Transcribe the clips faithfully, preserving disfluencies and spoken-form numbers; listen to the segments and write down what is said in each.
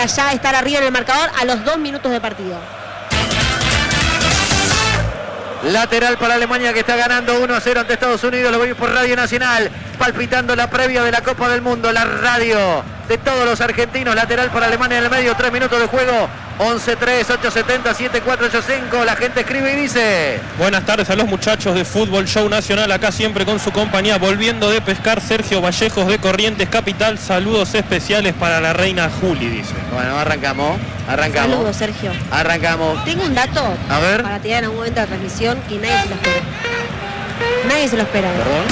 para ya estar arriba en el marcador a los dos minutos de partido. Lateral para Alemania, que está ganando uno a cero ante Estados Unidos. Lo voy por Radio Nacional, palpitando la previa de la Copa del Mundo, la radio de todos los argentinos. Lateral para Alemania en el medio, tres minutos de juego. once tres, ocho setenta, siete cuatro ocho cinco. La gente escribe y dice: buenas tardes a los muchachos de Fútbol Show Nacional, acá siempre con su compañía, volviendo de pescar. Sergio Vallejos de Corrientes Capital, saludos especiales para la reina Juli, dice. Bueno, arrancamos, arrancamos. Saludos, Sergio. Arrancamos. Tengo un dato a ver, para tirar en algún momento de transmisión que nadie se lo espera. Nadie se lo espera.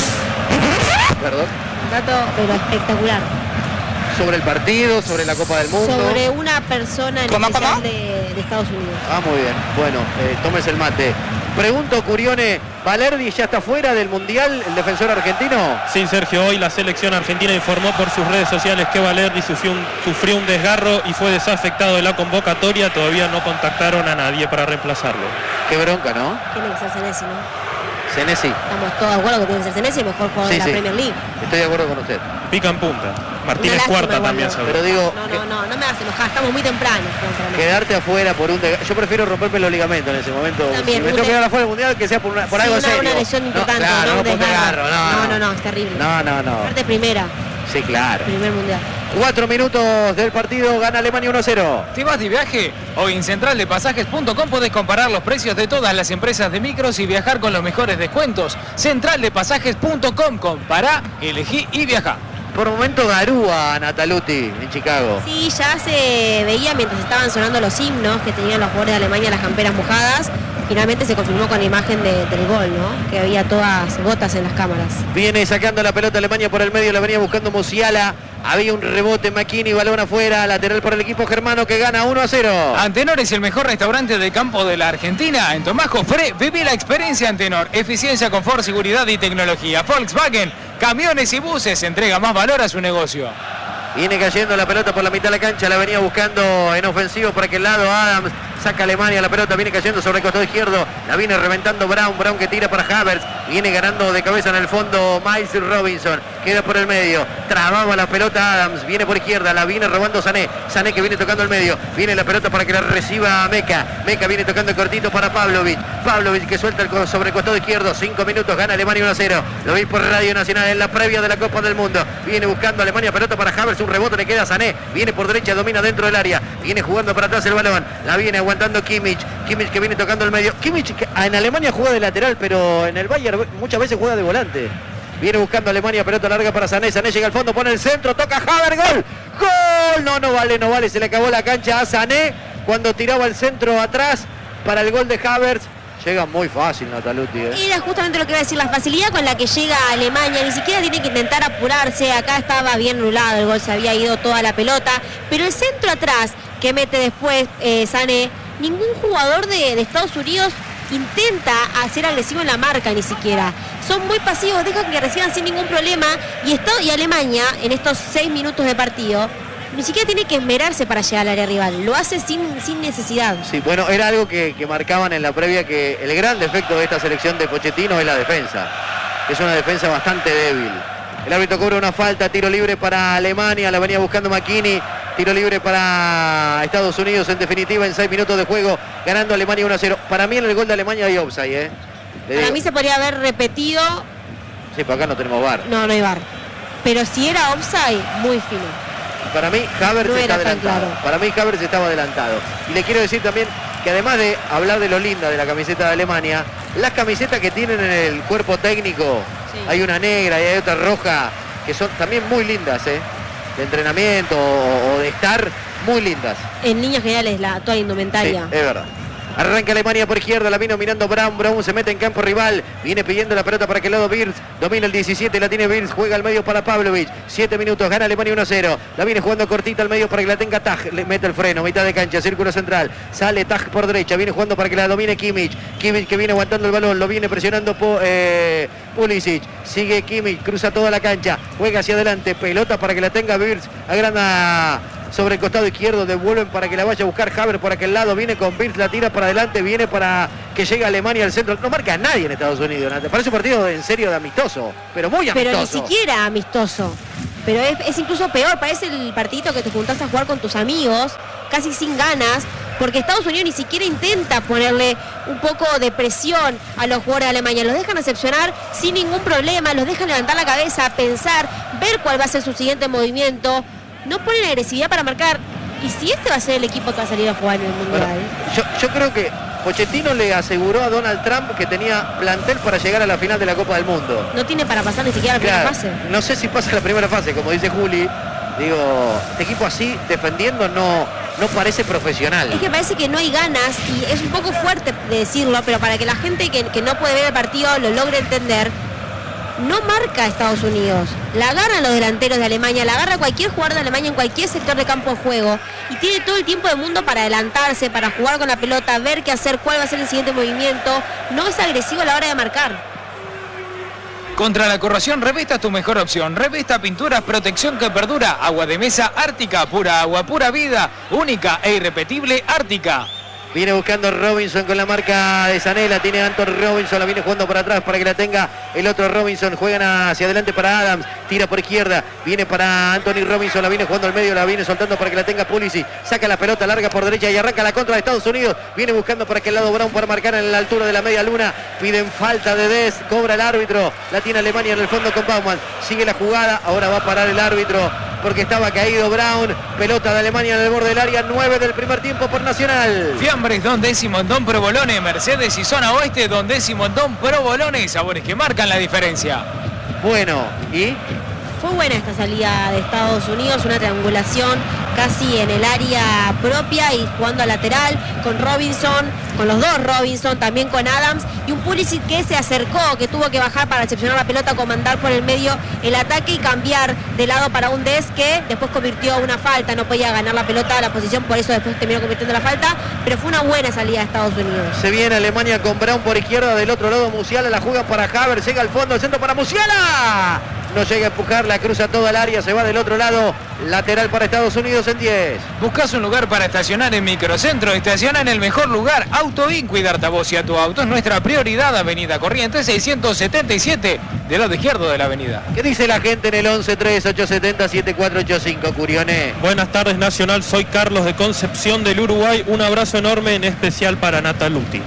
Perdón. Perdón. Un dato, pero espectacular. Sobre el partido, sobre la Copa del Mundo. Sobre una persona en especial de, de Estados Unidos. Ah, muy bien. Bueno, eh, tómese el mate. Pregunto, Curione, ¿Valerdi ya está fuera del Mundial, el defensor argentino? Sí, Sergio, hoy la selección argentina informó por sus redes sociales que Valerdi sufrió un, sufrió un desgarro y fue desafectado de la convocatoria. Todavía no contactaron a nadie para reemplazarlo. Qué bronca, ¿no? Tiene que ser Senesi, ¿no? Senesi. Estamos todos de acuerdo que tiene que ser Senesi, el mejor jugador sí, de la sí. Premier League. Estoy de acuerdo con usted. Pica en punta. Martínez Cuarta también sabe. Pero digo, no, no, no, no me hagas enojar, estamos muy temprano. Quedarte afuera por un desgarro. Yo prefiero romperme los ligamentos en ese momento. También, si me tengo que quedar afuera del Mundial, que sea por, una, por sí, algo una, serio. Una lesión importante, no, claro, no, no, un desgarro. desgarro, no, no, no, no, es terrible. No, no, no. Aparte primera. Sí, claro. Primer Mundial. Cuatro minutos del partido, gana Alemania uno a cero. ¿Te vas de viaje? Hoy en central de pasajes punto com podés comparar los precios de todas las empresas de micros y viajar con los mejores descuentos. central de pasajes punto com, compará, elegí y viajá. Por momento Garúa, Nataluti, en Chicago. Sí, ya se veía mientras estaban sonando los himnos que tenían los jugadores de Alemania, las camperas mojadas. Finalmente se confirmó con la imagen de, del gol, ¿no? Que había todas gotas en las cámaras. Viene sacando la pelota Alemania por el medio, la venía buscando Musiala. Había un rebote, McKinney, balón afuera, lateral para el equipo germano que gana uno a cero. Antenor es el mejor restaurante de campo de la Argentina. En Tomás Jofré, viví la experiencia Antenor. Eficiencia, confort, seguridad y tecnología. Volkswagen, camiones y buses, entrega más valor a su negocio. Viene cayendo la pelota por la mitad de la cancha, la venía buscando en ofensivo por aquel lado Adams, saca Alemania la pelota, viene cayendo sobre el costado izquierdo, la viene reventando Brown, Brown que tira para Havertz, viene ganando de cabeza en el fondo Miles Robinson, queda por el medio, trababa la pelota Adams, viene por izquierda, la viene robando Sané, Sané que viene tocando el medio, viene la pelota para que la reciba Meca, Meca viene tocando cortito para Pavlovic, Pavlovic que suelta el sobre el costado izquierdo, cinco minutos, gana Alemania uno a cero, lo veis por Radio Nacional en la previa de la Copa del Mundo, viene buscando Alemania, pelota para Havertz, un rebote le queda a Sané, viene por derecha, domina dentro del área, viene jugando para atrás el balón, la viene aguantando Kimmich, Kimmich que viene tocando el medio, Kimmich que en Alemania juega de lateral, pero en el Bayern muchas veces juega de volante, viene buscando Alemania, pelota larga para Sané, Sané llega al fondo, pone el centro, toca Havertz, gol, gol, no, no vale, no vale, se le acabó la cancha a Sané, cuando tiraba el centro atrás para el gol de Havertz. Llega muy fácil Nataluti, ¿eh? Era justamente lo que iba a decir, la facilidad con la que llega a Alemania, ni siquiera tiene que intentar apurarse, acá estaba bien anulado el gol, se había ido toda la pelota, pero el centro atrás que mete después eh, Sané, ningún jugador de, de Estados Unidos intenta hacer agresivo en la marca ni siquiera, son muy pasivos, dejan que reciban sin ningún problema y, esto, y Alemania en estos seis minutos de partido ni siquiera tiene que esmerarse para llegar al área rival, lo hace sin, sin necesidad. Sí, bueno, era algo que, que marcaban en la previa, que el gran defecto de esta selección de Pochettino es la defensa. Es una defensa bastante débil. El árbitro cobra una falta, tiro libre para Alemania, la venía buscando McKinney, tiro libre para Estados Unidos en definitiva en seis minutos de juego, ganando Alemania uno a cero. Para mí en el gol de Alemania hay offside, ¿eh? Le para digo. mí se podría haber repetido. Sí, para acá no tenemos V A R. No, no hay V A R. Pero si era offside, muy fino. Para mí Havertz no está era tan adelantado. claro. Para mí Havertz estaba adelantado. Y le quiero decir también que además de hablar de lo linda de la camiseta de Alemania, las camisetas que tienen en el cuerpo técnico, sí. Hay una negra y hay otra roja, que son también muy lindas, ¿eh? De entrenamiento o, o de estar, muy lindas. En líneas generales, la, toda la indumentaria. Sí, es verdad. Arranca Alemania por izquierda, la vino mirando Brown, Brown se mete en campo rival, viene pidiendo la pelota para que el lado Wirtz, domina el diecisiete, la tiene Wirtz, juega al medio para Pavlovic, siete minutos, gana Alemania uno a cero, la viene jugando cortita al medio para que la tenga Taj, le mete el freno, mitad de cancha, círculo central, sale Taj por derecha, viene jugando para que la domine Kimmich, Kimmich que viene aguantando el balón, lo viene presionando po, eh, Pulisic, sigue Kimmich, cruza toda la cancha, juega hacia adelante, pelota para que la tenga Wirtz, agranda sobre el costado izquierdo, devuelven para que la vaya a buscar Havertz por aquel lado, viene con Wirtz, la tira para adelante, viene para que llegue Alemania al centro, no marca a nadie en Estados Unidos, parece un partido en serio de amistoso, pero muy amistoso. Pero ni siquiera amistoso, pero es, es incluso peor, parece el partidito que te juntás a jugar con tus amigos, casi sin ganas, porque Estados Unidos ni siquiera intenta ponerle un poco de presión a los jugadores de Alemania, los dejan recepcionar sin ningún problema, los dejan levantar la cabeza, pensar, ver cuál va a ser su siguiente movimiento, no ponen agresividad para marcar, y si este va a ser el equipo que va a salir a jugar en el Mundial. Bueno, yo, yo creo que Pochettino le aseguró a Donald Trump que tenía plantel para llegar a la final de la Copa del Mundo. No tiene para pasar ni siquiera la primera Claro, fase. no sé si pasa la primera fase, como dice Juli. Digo, este equipo así, defendiendo, no, no parece profesional. Es que parece que no hay ganas, y es un poco fuerte de decirlo, pero para que la gente que, que no puede ver el partido lo logre entender, no marca a Estados Unidos. La agarran los delanteros de Alemania, la agarra cualquier jugador de Alemania en cualquier sector de campo de juego, y tiene todo el tiempo del mundo para adelantarse, para jugar con la pelota, ver qué hacer, cuál va a ser el siguiente movimiento. No es agresivo a la hora de marcar. Contra la corrosión, Revista tu mejor opción. Revista Pinturas, protección que perdura. Agua de mesa Ártica, pura agua, pura vida. Única e irrepetible Ártica. Viene buscando Robinson con la marca de Sané, la tiene Anton Robinson, la viene jugando para atrás para que la tenga el otro Robinson, juegan hacia adelante para Adams, tira por izquierda, viene para Anthony Robinson, la viene jugando al medio, la viene soltando para que la tenga Pulisic, saca la pelota larga por derecha y arranca la contra de Estados Unidos, viene buscando para aquel lado Brown para marcar en la altura de la media luna, piden falta de Des, cobra el árbitro, la tiene Alemania en el fondo con Baumann, sigue la jugada, ahora va a parar el árbitro porque estaba caído Brown, pelota de Alemania en el borde del área, nueve del primer tiempo por Nacional. Fiambres Don Décimo Don Provolone, Mercedes y Zona Oeste Don Décimo Don Provolone, sabores que marcan la diferencia. Bueno, ¿y? Fue buena esta salida de Estados Unidos, una triangulación casi en el área propia y jugando a lateral con Robinson, con los dos Robinson, también con Adams, y un Pulisic que se acercó, que tuvo que bajar para recepcionar la pelota, comandar por el medio el ataque y cambiar de lado para un Des que después convirtió una falta, no podía ganar la pelota a la posición, por eso después terminó convirtiendo la falta, pero fue una buena salida de Estados Unidos. Se viene Alemania con Brown por izquierda, del otro lado Musiala, la juega para Havertz, llega al fondo, el centro para Musiala. No llega a empujar, la cruza toda el área, se va del otro lado, lateral para Estados Unidos en diez. ¿Buscas un lugar para estacionar en Microcentro? Estaciona en el mejor lugar, Autoin, cuidarte a vos y a tu auto es nuestra prioridad, Avenida Corrientes seiscientos setenta y siete, del lado izquierdo de la avenida. ¿Qué dice la gente en el once tres ocho siete cero siete cuatro ocho cinco, Curione? Buenas tardes, Nacional, soy Carlos de Concepción del Uruguay, un abrazo enorme en especial para Nataluti.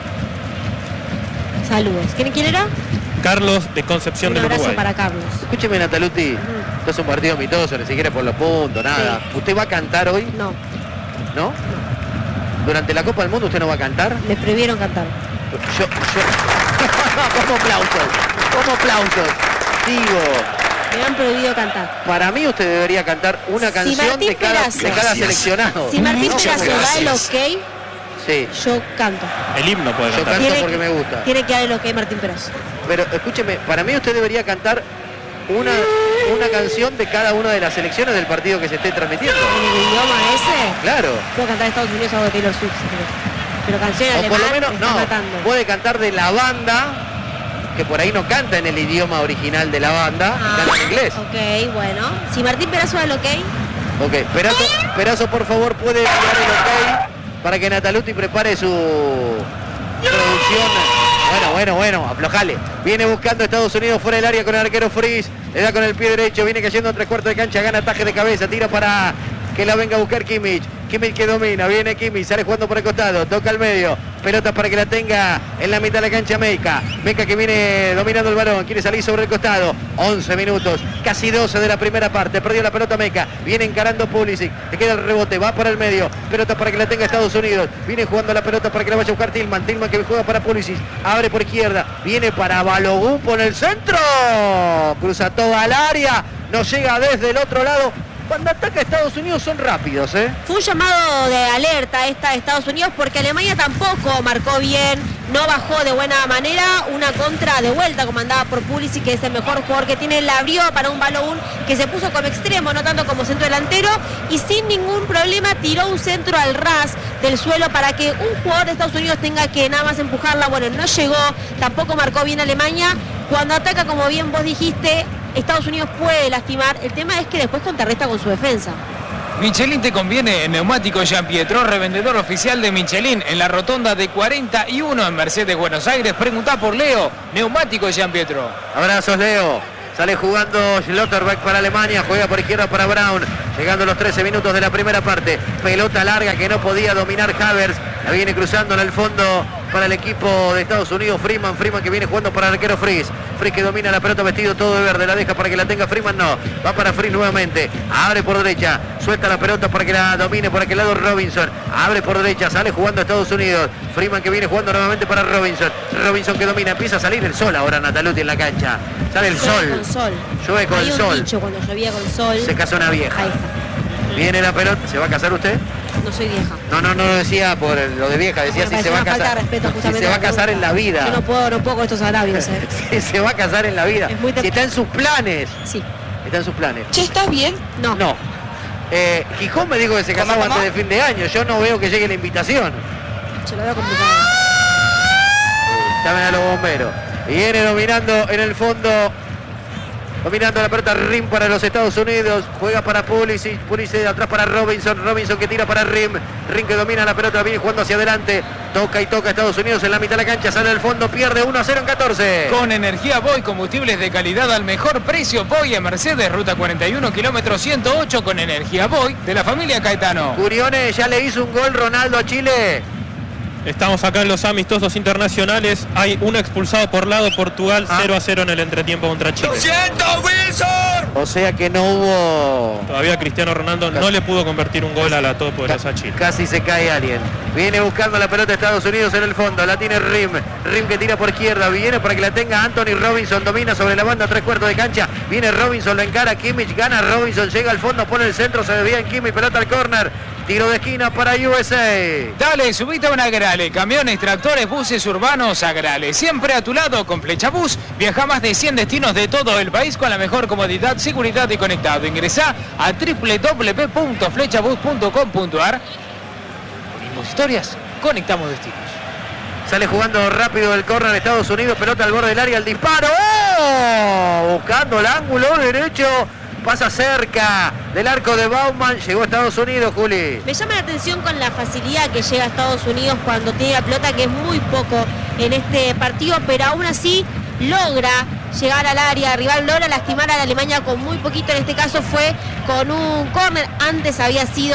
Saludos. ¿Quién, quién era? Carlos de Concepción Un del abrazo Uruguay. para Carlos. Escúcheme, Nataluti, Uh-huh. esto es un partido amistoso, ni siquiera por los puntos, nada. Sí. ¿Usted va a cantar hoy? No, ¿No? Durante la Copa del Mundo usted no va a cantar. les prohibieron cantar. Yo, yo... como aplausos, como aplausos. Digo, Me han prohibido cantar. para mí usted debería cantar una Si canción Martín de cada, Perazzo- de cada seleccionado. Si Martín No, Perazzo yo- da el ok, Sí, yo canto. El himno puede yo cantar. canto Tiene porque que- me gusta. Tiene que dar el ok Martín Perazzo. Pero escúcheme, para mí usted debería cantar una, una canción de cada una de las selecciones del partido que se esté transmitiendo. En el idioma ese, Claro. puedo cantar Estados Unidos algo de Taylor Swift. si querés. Pero canción O alemán por lo menos, me está no, matando. puede cantar de la banda, que por ahí no canta en el idioma original de la banda, Ah, canta en inglés. Ok, bueno. Si Martín Perazzo da el ok, Ok, Perazo, Perazo, por favor, puede enviar el ok para que Nataluti prepare su producción. Bueno, bueno, bueno, aflojale. Viene buscando Estados Unidos fuera del área con el arquero Fries. Le da con el pie derecho, viene cayendo a tres cuartos de cancha, gana ataque de cabeza, tira para que la venga a buscar Kimmich. Kimmich que domina, viene Kimmich, sale jugando por el costado, toca al medio. Pelota para que la tenga en la mitad de la cancha Meika. Meika que viene dominando el balón, quiere salir sobre el costado. once minutos, casi doce de la primera parte. Perdió la pelota Meika, viene encarando Pulisic. Le queda el rebote, va para el medio. Pelota para que la tenga Estados Unidos. Viene jugando la pelota para que la vaya a buscar Tillman. Tillman que juega para Pulisic. Abre por izquierda, viene para Balogun por el centro. Cruza toda el área, no llega desde el otro lado. Cuando ataca Estados Unidos son rápidos, ¿eh? fue un llamado de alerta esta de Estados Unidos porque Alemania tampoco marcó bien, no bajó de buena manera, una contra de vuelta comandada por Pulisic, que es el mejor jugador que tiene, la abrió para un Balogun que se puso como extremo, no tanto como centro delantero, y sin ningún problema tiró un centro al ras del suelo para que un jugador de Estados Unidos tenga que nada más empujarla. Bueno, no llegó, tampoco marcó bien Alemania. Cuando ataca, como bien vos dijiste, Estados Unidos puede lastimar. El tema es que después contrarresta con su defensa. Michelin te conviene en Neumático Jean Pietro, revendedor oficial de Michelin en la rotonda de cuarenta y uno en Mercedes, Buenos Aires. Preguntá por Leo, Neumático Jean Pietro. Abrazos, Leo. Sale jugando Schlotterbeck para Alemania, juega por izquierda para Brown. Llegando los trece minutos de la primera parte. Pelota larga que no podía dominar Havertz. La viene cruzando en el fondo para el equipo de Estados Unidos. Freeman, Freeman que viene jugando para el arquero Fries. Fries que domina la pelota vestido todo de verde. La deja para que la tenga Freeman, no. Va para Fries nuevamente. Abre por derecha. Suelta la pelota para que la domine por aquel lado Robinson. Abre por derecha. Sale jugando Estados Unidos. Freeman que viene jugando nuevamente para Robinson. Robinson que domina. Empieza a salir el sol ahora Nataluti en la cancha. Sale el sol. Con sol. Llueve con Hay el un sol. dicho, cuando llovía con sol. Se casó una vieja. Ahí está. Viene la pelota. ¿Se va a casar usted? No soy vieja. No, no, no lo decía por lo de vieja, decía Me si se parece va a una falta casar. de respeto, Si justamente, se va a a la casar en la vida. Yo no puedo, no puedo con estos agravios, ¿eh? Si se va a casar en la vida. Es muy Si está en sus planes. Sí. Está en sus planes. Che, ¿estás bien? No. No. Eh, Gijón me dijo que se casaba ¿Cómo, cómo? antes de fin de año. Yo no veo que llegue la invitación. Se lo veo complicado. Llamen a los bomberos. Viene dominando en el fondo. Dominando la pelota Rim para los Estados Unidos. Juega para Pulisic. Pulisic de atrás para Robinson. Robinson que tira para Rim. Rim que domina la pelota. Viene jugando hacia adelante. Toca y toca Estados Unidos en la mitad de la cancha. Sale al fondo. Pierde uno a cero en catorce. Con energía Boy, combustibles de calidad al mejor precio. Boy en Mercedes, ruta cuarenta y uno, kilómetro ciento ocho, con energía Boy de la familia Caetano. Curione ya le hizo un gol Ronaldo a Chile. Estamos acá en los amistosos internacionales. Hay un expulsado por lado. Portugal Ah. cero a cero en el entretiempo contra Chile. O sea que no hubo... Todavía Cristiano Ronaldo no le pudo convertir un gol a la todopoderosa Chile. Casi se cae alguien. Viene buscando la pelota de Estados Unidos en el fondo. La tiene Rim. Rim que tira por izquierda. Viene para que la tenga Anthony Robinson. Domina sobre la banda, tres cuartos de cancha. Viene Robinson, lo encara Kimmich. Gana Robinson. Llega al fondo, pone el centro. Se desvía en Kimmich. Pelota al córner. Tiro de esquina para U S A. Dale, subite a una Agrale. Camiones, tractores, buses urbanos, Agrale. Siempre a tu lado con Flecha Bus. Viaja más de cien destinos de todo el país con la mejor comodidad, seguridad y conectado. Ingresá a doble u doble u doble u punto flechabus punto com punto ar. Unimos historias, conectamos destinos. Sale jugando rápido el córner de Estados Unidos. Pelota al borde del área. El disparo. ¡Oh! Buscando el ángulo derecho. Pasa cerca del arco de Baumann. Llegó a Estados Unidos, Juli. Me llama la atención con la facilidad que llega a Estados Unidos cuando tiene la pelota, que es muy poco en este partido, pero aún así logra llegar al área rival, logra lastimar a la Alemania con muy poquito. En este caso fue con un córner. Antes había sido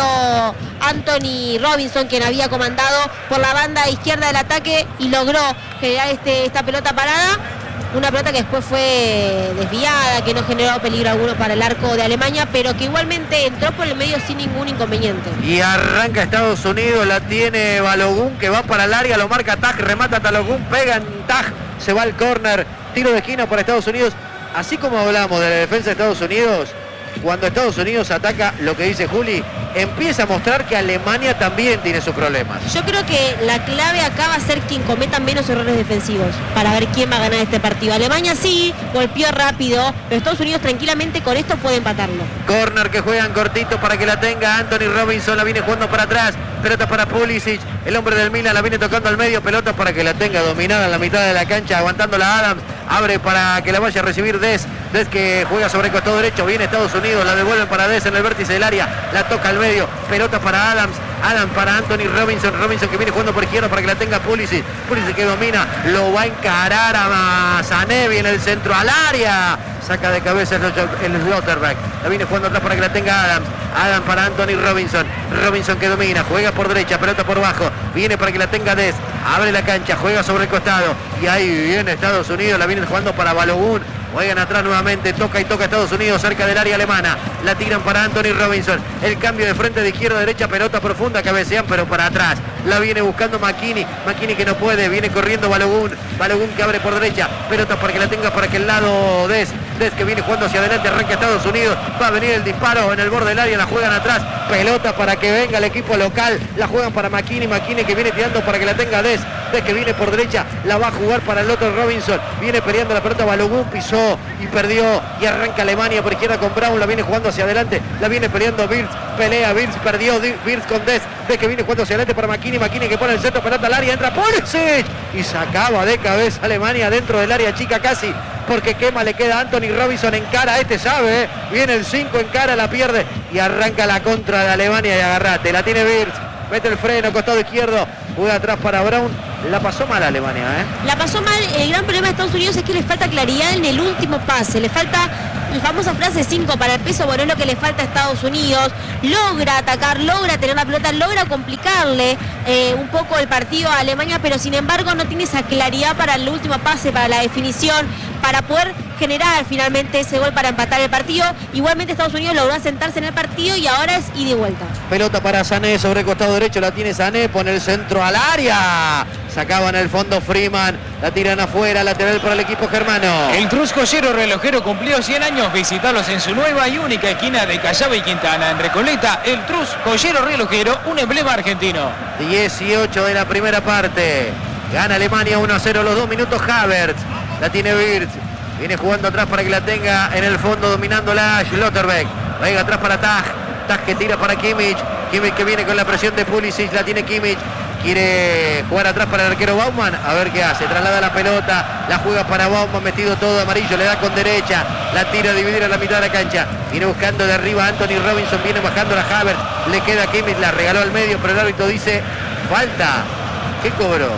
Anthony Robinson quien había comandado por la banda izquierda del ataque y logró generar este, esta pelota parada. Una pelota que después fue desviada, que no generó peligro alguno para el arco de Alemania, pero que igualmente entró por el medio sin ningún inconveniente. Y arranca Estados Unidos, la tiene Balogun que va para el área, lo marca Taj, remata Balogun, pega en Taj, se va al córner, tiro de esquina para Estados Unidos. Así como hablamos de la defensa de Estados Unidos, cuando Estados Unidos ataca, lo que dice Juli, empieza a mostrar que Alemania también tiene sus problemas. Yo creo que la clave acá va a ser quien cometa menos errores defensivos para ver quién va a ganar este partido. Alemania sí, golpeó rápido, pero Estados Unidos tranquilamente con esto puede empatarlo. Corner que juegan cortito para que la tenga Anthony Robinson, la viene jugando para atrás, pelota para Pulisic, el hombre del Milan la viene tocando al medio, pelota para que la tenga dominada en la mitad de la cancha, aguantándola Adams, abre para que la vaya a recibir Des, Des que juega sobre el costado derecho, viene Estados Unidos, la devuelven para Des en el vértice del área, la toca al medio, pelota para Adams, Adams para Anthony Robinson, Robinson que viene jugando por izquierda para que la tenga Pulisic, Pulisic que domina, lo va a encarar a Sanevi en el centro al área, saca de cabeza el Schlotterbeck, la viene jugando atrás para que la tenga Adams, Adams para Anthony Robinson, Robinson que domina, juega por derecha, pelota por bajo, viene para que la tenga Des, abre la cancha, juega sobre el costado, y ahí viene Estados Unidos, la viene jugando para Balogun, juegan atrás nuevamente, toca y toca Estados Unidos cerca del área alemana, la tiran para Anthony Robinson, el cambio de frente de izquierda a derecha, pelota profunda, cabecean pero para atrás, la viene buscando McKinney, McKinney que no puede, viene corriendo Balogun, Balogun que abre por derecha, pelota para que la tenga para aquel lado Des, Des que viene jugando hacia adelante, arranca Estados Unidos, va a venir el disparo en el borde del área, la juegan atrás, pelota para que venga el equipo local, la juegan para McKinney, McKinney que viene tirando para que la tenga Des, Des que viene por derecha, la va a jugar para el otro Robinson, viene peleando la pelota Balogun, pisó y perdió y arranca Alemania por izquierda con Brown, la viene jugando hacia adelante, la viene peleando Wirtz, pelea Wirtz, perdió Wirtz con Des, Des que viene jugando hacia adelante para McKinney, McKinney que pone el centro, pelota al área, entra Pulisic y sacaba de cabeza Alemania dentro del área chica casi, porque quema, le queda Anthony Robinson en cara, este sabe, ¿eh? Viene el cinco en cara, la pierde y arranca la contra de Alemania y agarrate, la tiene Wirtz, mete el freno, costado izquierdo, juega atrás para Brown, la pasó mal Alemania, ¿eh? La pasó mal. El gran problema de Estados Unidos es que le falta claridad en el último pase. Le falta la famosa frase cinco para el peso. Bueno, es lo que le falta a Estados Unidos. Logra atacar, logra tener la pelota, logra complicarle eh, un poco el partido a Alemania, pero sin embargo no tiene esa claridad para el último pase, para la definición, para poder generar finalmente ese gol para empatar el partido. Igualmente Estados Unidos logró asentarse en el partido y ahora es ida y vuelta. Pelota para Sané sobre el costado derecho, la tiene Sané, pone el centro al área. Sacaba en el fondo Freeman, la tiran afuera, lateral para el equipo germano. El Trus Joyero relojero cumplió cien años. Visitarlos en su nueva y única esquina de Callao y Quintana, en Recoleta. El Trus Joyero relojero, un emblema argentino. dieciocho de la primera parte. Gana Alemania uno a cero, los dos minutos Havertz. La tiene Wirtz. Viene jugando atrás para que la tenga en el fondo, dominándola Schlotterbeck. Venga atrás para Taj. Taj que tira para Kimmich. Kimmich que viene con la presión de Pulisic. La tiene Kimmich. Quiere jugar atrás para el arquero Baumann. A ver qué hace. Traslada la pelota. La juega para Baumann. Metido todo de amarillo. Le da con derecha. La tira a dividir a la mitad de la cancha. Viene buscando de arriba Anthony Robinson. Viene bajando la Havertz. Le queda a Kimmich. La regaló al medio. Pero el árbitro dice falta. ¿Qué cobró?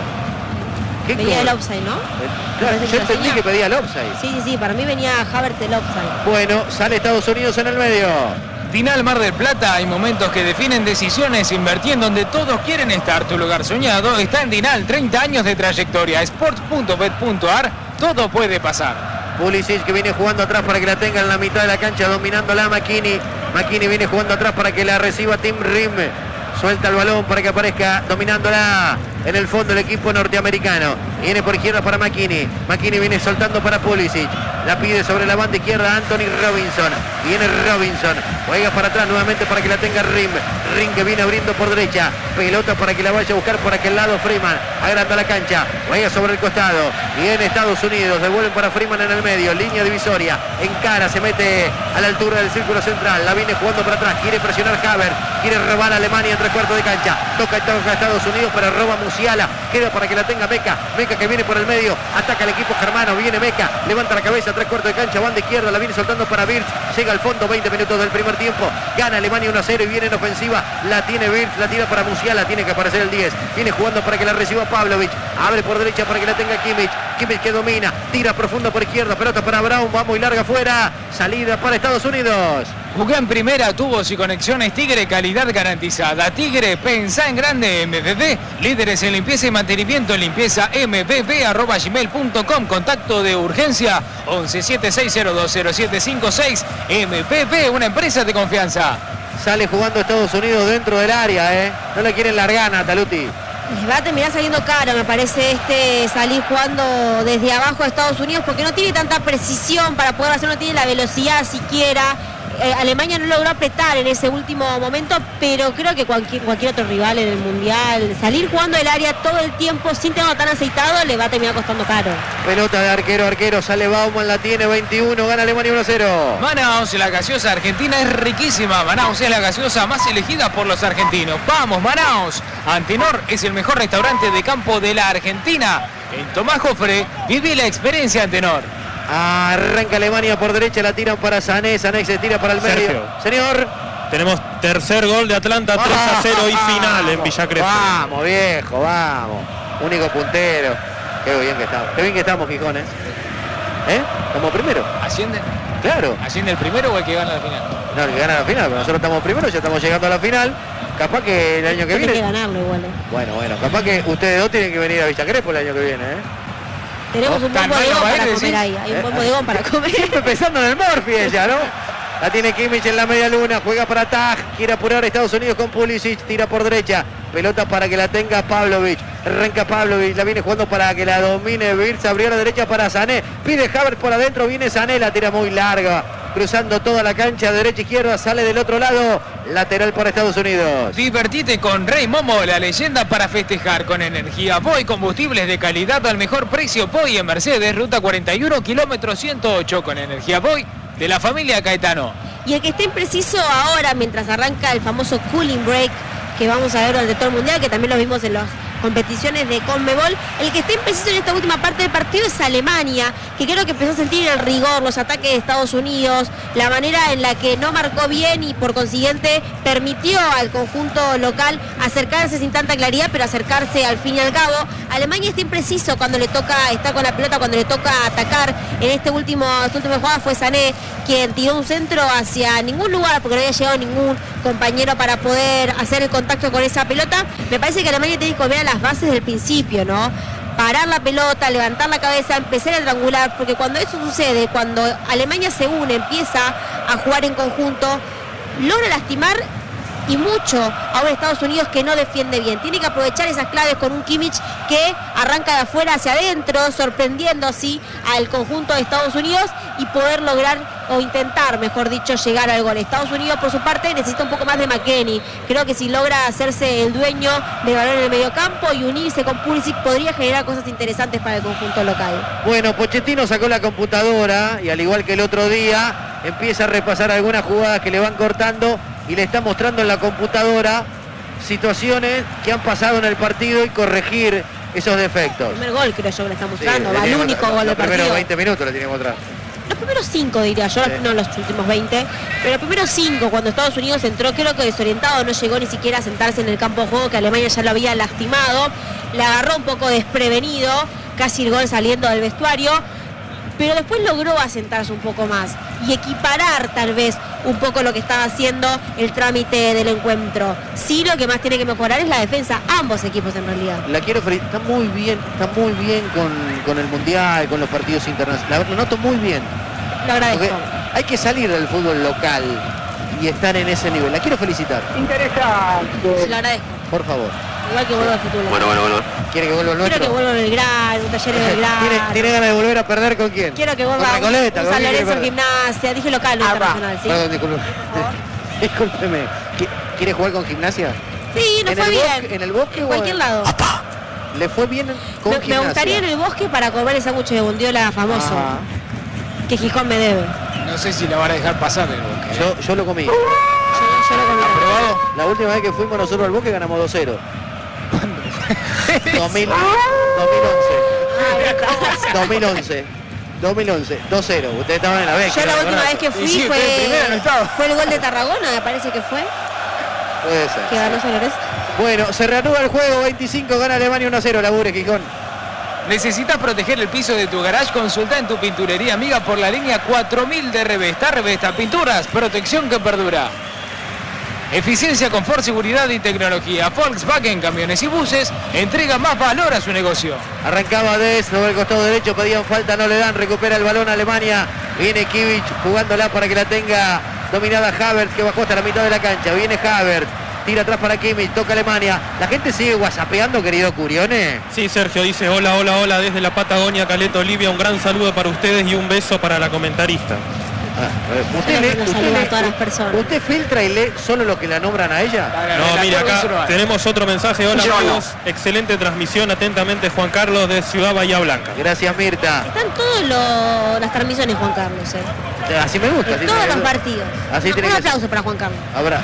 ¿Qué venía cobró? el offside, ¿no? Claro, yo entendí que pedía el offside. Sí, sí, sí. Para mí venía Havertz el offside. Bueno, sale Estados Unidos en el medio. Final Mar del Plata, hay momentos que definen decisiones. Invertí en donde todos quieren estar. Tu lugar soñado está en Dinal, treinta años de trayectoria. Sports punto bet punto ar, todo puede pasar. Pulisic que viene jugando atrás para que la tenga en la mitad de la cancha, dominándola a McKinney. McKinney viene jugando atrás para que la reciba Tim Rim. Suelta el balón para que aparezca dominándola en el fondo el equipo norteamericano. Viene por izquierda para McKinney. McKinney viene soltando para Pulisic. La pide sobre la banda izquierda Anthony Robinson. Viene Robinson. Juega para atrás nuevamente para que la tenga Rim. Rim que viene abriendo por derecha. Pelota para que la vaya a buscar por aquel lado Freeman. Agranda la cancha. Juega sobre el costado. Viene Estados Unidos. Devuelven para Freeman en el medio. Línea divisoria. Encara. Se mete a la altura del círculo central. La viene jugando para atrás. Quiere presionar Havertz. Quiere robar a Alemania entre cuartos de cancha. Toca, toca a Estados Unidos, pero roba Musiala. Queda para que la tenga Meca. Meca que viene por el medio. Ataca el equipo germano. Viene Meca. Levanta la cabeza. Tres cuartos de cancha. Banda izquierda. La viene soltando para Wirtz. Llega al fondo. veinte minutos del primer tiempo. Gana Alemania uno a cero y viene en ofensiva. La tiene Wirtz. La tira para Musiala. Tiene que aparecer el diez. Viene jugando para que la reciba Pavlovic. Abre por derecha para que la tenga Kimmich. Kimmich que domina. Tira profundo por izquierda. Pelota para Brown. Va muy larga afuera. Salida para Estados Unidos. Jugué en primera, tubos y conexiones Tigre, calidad garantizada. Tigre, pensá en grande. M V B, líderes en limpieza y mantenimiento. Limpieza m v b arroba gmail punto com. Contacto de urgencia once siete seis cero dos cero siete cinco seis. M V B, una empresa de confianza. Sale jugando Estados Unidos dentro del área, ¿eh? No le quieren largar a Taluti. Les va a terminar saliendo caro, me parece, este salir jugando desde abajo a Estados Unidos, porque no tiene tanta precisión para poder hacer, no tiene la velocidad siquiera. Eh, Alemania no logró apretar en ese último momento, pero creo que cualquier, cualquier otro rival en el Mundial, salir jugando el área todo el tiempo sin tenerlo tan aceitado, le va a terminar costando caro. Pelota de arquero, arquero, sale Baumann, la tiene veintiuno, gana Alemania uno a cero. Manaus, la gaseosa argentina es riquísima. Manaus es la gaseosa más elegida por los argentinos. ¡Vamos, Manaus! Antenor es el mejor restaurante de campo de la Argentina. En Tomás Jofre, viví la experiencia Antenor. Arranca Alemania por derecha, la tiran para Sané, Sané se tira para el medio. Sergio. Señor. Tenemos tercer gol de Atlanta, tres a cero y final en Villa Crespo. Vamos, viejo, vamos. Único puntero. Qué bien que estamos. Qué bien que estamos, Gijón, ¿eh? ¿Eh? Como primero. ¿Asciende? Claro. ¿Asciende el primero o el que gana la final? No, el que gana la final, pero nosotros estamos primero, ya estamos llegando a la final. Capaz que el año que viene. Tiene que ganarlo igual, ¿eh? Bueno, bueno, capaz que ustedes dos tienen que venir a Villa Crespo el año que viene, ¿eh? Tenemos un buen Tan malo bodegón va a ir, para decís. comer ahí, hay un buen bodegón para comer. Siempre pensando en el Murphy ella, ¿no? La tiene Kimmich en la media luna, juega para Taj, quiere apurar a Estados Unidos con Pulisic, tira por derecha, pelota para que la tenga Pavlovic, arranca Pavlovic, la viene jugando para que la domine Wirtz, abrió a la derecha para Sané, pide Havertz por adentro, viene Sané, la tira muy larga, cruzando toda la cancha, derecha izquierda, sale del otro lado, lateral para Estados Unidos. Divertite con Rey Momo, la leyenda para festejar con energía. Voy, combustibles de calidad al mejor precio. Voy en Mercedes, ruta cuarenta y uno, kilómetro ciento ocho, con energía Voy de la familia Caetano. Y el que esté impreciso ahora, mientras arranca el famoso cooling break, que vamos a ver durante todo el Mundial, que también lo vimos en los competiciones de Conmebol. El que está impreciso en esta última parte del partido es Alemania, que creo que empezó a sentir el rigor, los ataques de Estados Unidos, la manera en la que no marcó bien y por consiguiente permitió al conjunto local acercarse sin tanta claridad, pero acercarse al fin y al cabo. Alemania está impreciso cuando le toca, está con la pelota cuando le toca atacar. En este último, esta última jugada fue Sané quien tiró un centro hacia ningún lugar porque no había llegado ningún compañero para poder hacer el contacto con esa pelota. Me parece que Alemania tiene que volver a las bases del principio, ¿no? Parar la pelota, levantar la cabeza, empezar a triangular, porque cuando eso sucede, cuando Alemania se une, empieza a jugar en conjunto, logra lastimar y mucho a un Estados Unidos que no defiende bien. Tiene que aprovechar esas claves con un Kimmich que arranca de afuera hacia adentro, sorprendiendo así al conjunto de Estados Unidos y poder lograr, o intentar, mejor dicho, llegar al gol. Estados Unidos, por su parte, necesita un poco más de McKennie. Creo que si logra hacerse el dueño del balón en el mediocampo y unirse con Pulisic, podría generar cosas interesantes para el conjunto local. Bueno, Pochettino sacó la computadora y al igual que el otro día, empieza a repasar algunas jugadas que le van cortando y le está mostrando en la computadora situaciones que han pasado en el partido y corregir esos defectos. El primer gol creo yo que le está mostrando, Sí, va, el único gol del Los primeros partido. veinte minutos le tiene que mostrar. Los primeros cinco diría yo, Sí. no los últimos veinte, pero los primeros cinco, cuando Estados Unidos entró, creo que desorientado, no llegó ni siquiera a sentarse en el campo de juego, que Alemania ya lo había lastimado, le agarró un poco desprevenido, casi el gol saliendo del vestuario, pero después logró asentarse un poco más y equiparar tal vez un poco lo que estaba haciendo el trámite del encuentro. Sí, lo que más tiene que mejorar es la defensa, ambos equipos en realidad. La quiero felicitar, está muy bien, está muy bien con, con el Mundial, con los partidos internacionales. Lo noto muy bien. Lo agradezco. Porque hay que salir del fútbol local y estar en ese nivel. La quiero felicitar. Se lo agradezco. Por favor. Igual que vuelva al fútbol. Bueno, bueno, bueno. ¿Quiere que vuelva el Quiero nuestro? que vuelva el Belgrano, un taller de Belgrano. ¿Tiene, ¿Tiene ganas de volver a perder con quién? Quiero que Con vuelva un, Recoleta, un ¿con San quién quiere Lorenzo perder? Gimnasia, dije local, no Ah, internacional, va. ¿sí? Perdón, disculpe. Discúlpeme. ¿Qui- ¿Quiere jugar con Gimnasia? Sí, nos ¿En fue el bien. bosque- en el bosque En o cualquier en- lado. ¿Le fue bien con Me, me Gimnasia? gustaría en el bosque para comer el sándwich de bondiola famoso, Ajá. que Gijón me debe. No sé si la van a dejar pasar el Bosque. ¿eh? Yo, yo lo comí. Yo, yo lo comí. ¿Aprobado? La última vez que fuimos nosotros al bosque ganamos dos cero. dos mil, dos mil once. Ah, acá. dos mil once. dos mil once. dos cero. Ustedes estaban en la beca. Yo la ¿no? última ¿verdad? vez que Y fui sí, usted en primera no fue, estaba. fue el gol de Tarragona, me parece que fue, Puede ser. que ganó San Lorenzo. Bueno, se reanuda el juego. veinticinco, gana Alemania uno a cero. Labure, Gijón. ¿Necesitas proteger el piso de tu garage? Consulta en tu pinturería amiga por la línea cuatro mil de Revesta. Revesta Pinturas, protección que perdura. Eficiencia, confort, seguridad y tecnología. Volkswagen, camiones y buses, entrega más valor a su negocio. Arrancaba Des, sobre el costado derecho, pedían falta, no le dan, recupera el balón Alemania. Viene Kimmich jugándola para que la tenga dominada Havertz, que bajó hasta la mitad de la cancha. Viene Havertz, tira atrás para Kimmich, toca Alemania. La gente sigue whatsappeando, querido Curione. Sí, Sergio dice hola, hola, hola desde la Patagonia, Caleta Olivia, un gran saludo para ustedes y un beso para la comentarista. Ah, usted, Yo lee, le usted, saludo a lee- todas las personas. ¿Usted filtra y lee solo lo que la nombran a ella? No, mira, acá tenemos otro mensaje. Hola amigos, excelente transmisión, atentamente Juan Carlos de Ciudad Bahía Blanca. Gracias, Mirta. Están todas las transmisiones, Juan Carlos, eh. Así me gusta. En así todos me los gusta. partidos. Así Un- tiene un que ser. aplauso para Juan Carlos. Habrá.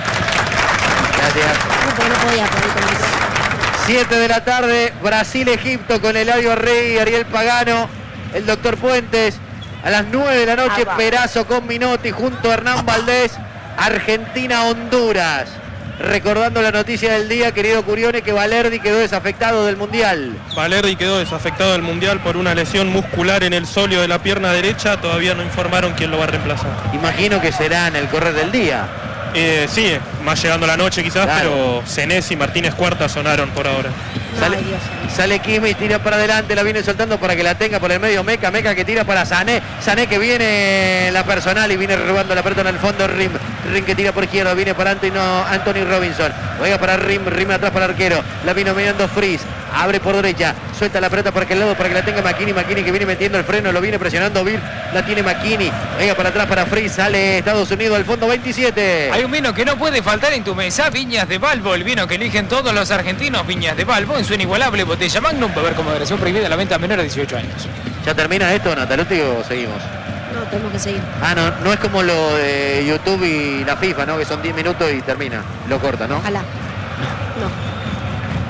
Gracias. No, porque no podía aplaudir con el micrófono. siete de la tarde, Brasil-Egipto con Eladio Rey, Ariel Pagano, el doctor Puentes. A las nueve de la noche, Ah, va. Perazo con Minotti junto a Hernán Valdés, Argentina-Honduras. Recordando la noticia del día, querido Curione, que Valerdi quedó desafectado del Mundial. Valerdi quedó desafectado del Mundial por una lesión muscular en el sóleo de la pierna derecha. Todavía no informaron quién lo va a reemplazar. Imagino que será en el correr del día. Eh, sí, más llegando la noche quizás, Claro. pero Senesi y Martínez Cuarta sonaron por ahora. Sale, Ay, Dios. sale Kimmich, tira para adelante, la viene soltando para que la tenga por el medio Meca, Meca que tira para Sané, Sané que viene en la personal y viene robando la pelota en el fondo, Rim, Rim que tira por izquierda, viene para Anthony, Anthony Robinson, juega para Rim, Rim atrás para el arquero, la vino mirando Fries, abre por derecha, suelta la pelota para aquel lado para que la tenga Makini, Makini que viene metiendo el freno, lo viene presionando Bill, la tiene Makini, venga para atrás para Fries, sale Estados Unidos al fondo veintisiete. Hay un vino que no puede faltar en tu mesa, Viñas de Balbo, el vino que eligen todos los argentinos, Viñas de Balbo, en su inigualable botella Magnum, beber con moderación, prohibida la venta a menores de dieciocho años. ¿Ya termina esto, Nataluti, o seguimos? No, tenemos que seguir. Ah, no, no es como lo de YouTube y la FIFA, ¿no? Que son diez minutos y termina, lo corta, ¿no? Ojalá. No.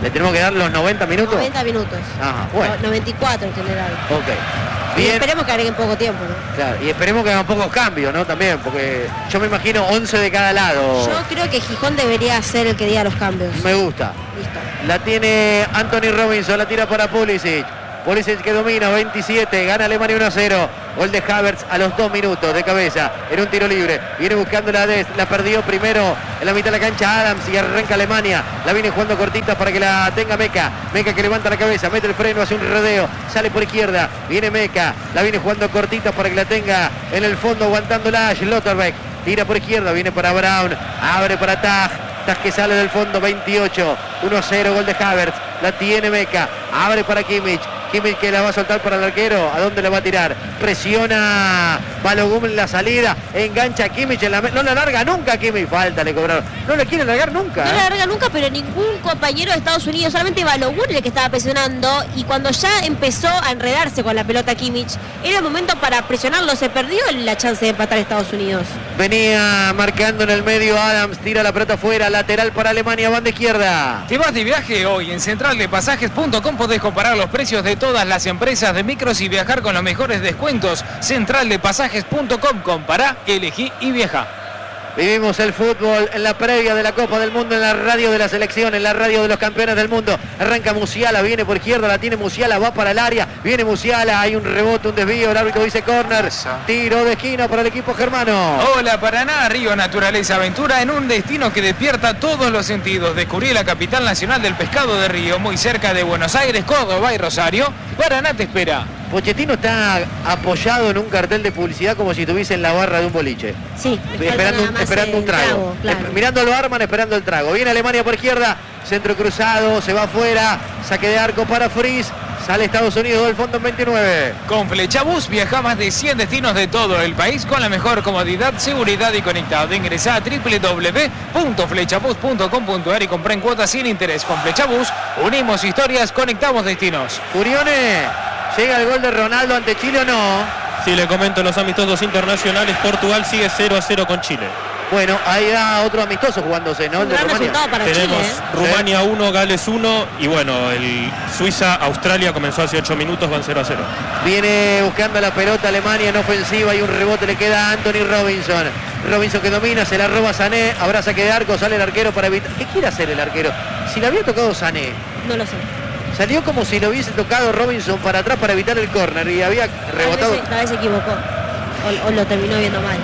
¿Le tenemos que dar los noventa minutos? noventa minutos. Ajá, bueno. No, noventa y cuatro en general. Ok. Y Bien. esperemos que agreguen poco tiempo, ¿no? Claro, y esperemos que hagan pocos cambios, ¿no? También, porque yo me imagino once de cada lado. Yo creo que Gijón debería ser el que diga los cambios. Me gusta. Listo. La tiene Anthony Robinson, la tira para Pulisic. Pulisic que domina, veintisiete, gana Alemania uno a cero. Gol de Havertz a los dos minutos de cabeza, en un tiro libre. Viene buscando la Dest, la perdió primero en la mitad de la cancha Adams y arranca Alemania. La viene jugando cortita para que la tenga Meca. Meca que levanta la cabeza, mete el freno, hace un rodeo, sale por izquierda. Viene Meca, la viene jugando cortita para que la tenga en el fondo, aguantándola Schlotterbeck. Tira por izquierda, viene para Brown, abre para Taj. Taj que sale del fondo, veintiocho, uno a cero, gol de Havertz. La tiene Meca, abre para Kimmich. Kimmich que la va a soltar para el arquero. ¿A dónde la va a tirar? Presiona Balogun en la salida. Engancha a Kimmich. En la... No la larga nunca Kimmich. Falta le cobraron. No la quiere largar nunca. No ¿eh? la larga nunca, pero ningún compañero de Estados Unidos, solamente Balogun el que estaba presionando. Y cuando ya empezó a enredarse con la pelota Kimmich, era el momento para presionarlo. Se perdió la chance de empatar a Estados Unidos. Venía marcando en el medio Adams. Tira la pelota afuera. Lateral para Alemania. Banda izquierda. ¿Te vas de viaje hoy? En central de pasajes punto com podés comparar los precios de todas las empresas de micros y viajar con los mejores descuentos. central de pasajes punto com, compará, elegí y viaja. Vivimos el fútbol en la previa de la Copa del Mundo, en la radio de la selección, en la radio de los campeones del mundo. Arranca Musiala, viene por izquierda, la tiene Musiala, va para el área, viene Musiala, hay un rebote, un desvío, el árbitro dice córner, tiro de esquina para el equipo germano. Hola Paraná, Río Naturaleza Aventura, en un destino que despierta todos los sentidos. Descubrí la capital nacional del pescado de Río, muy cerca de Buenos Aires, Córdoba y Rosario. Paraná te espera. Pochettino está apoyado en un cartel de publicidad como si estuviese en la barra de un boliche. Sí, esperando, un, esperando un trago. trago claro. Mirando lo arman, esperando el trago. Viene Alemania por izquierda, centro cruzado, se va afuera, saque de arco para Fries. Sale Estados Unidos del fondo en veintinueve. Con Flechabús viaja más de cien destinos de todo el país con la mejor comodidad, seguridad y conectado. Ingresá a doble u doble u doble u punto flechabús punto com punto ar y comprá en cuotas sin interés. Con Flechabús unimos historias, conectamos destinos. Curione, ¿llega el gol de Ronaldo ante Chile o no? Sí, le comento los amistosos internacionales. Portugal sigue cero a cero con Chile. Bueno, ahí da otro amistoso jugándose, ¿no? Un El de gran Rumania. resultado para Tenemos Chile, ¿eh? Rumania uno, Gales uno y bueno, el Suiza-Australia comenzó hace ocho minutos, van cero a cero. Viene buscando la pelota Alemania en ofensiva y un rebote le queda a Anthony Robinson. Robinson que domina, se la roba Sané, habrá saque de arco, sale el arquero para evitar... ¿Qué quiere hacer el arquero? Si le había tocado Sané. No lo sé. Salió como si lo hubiese tocado Robinson para atrás para evitar el córner y había rebotado. Tal vez, tal vez se equivocó o, o lo terminó viendo mal.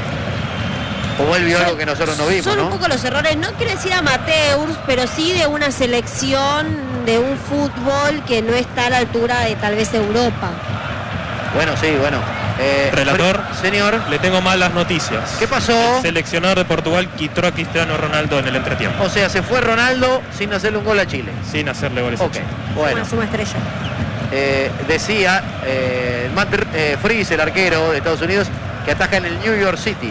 O él vio algo que nosotros no vimos, Son ¿no? un poco los errores, no quiero decir amateurs, pero sí de una selección de un fútbol que no está a la altura de tal vez Europa. Bueno, sí, bueno. Eh, Relator, señor, le tengo malas noticias. ¿qué pasó? El seleccionador de Portugal quitó a Cristiano Ronaldo en el entretiempo. O sea, se fue Ronaldo sin hacerle un gol a Chile. Sin hacerle goles Ok, a Chile. bueno. Una suma estrella. Eh, decía eh, Matt eh, Fries, el arquero de Estados Unidos, que ataca en el New York City.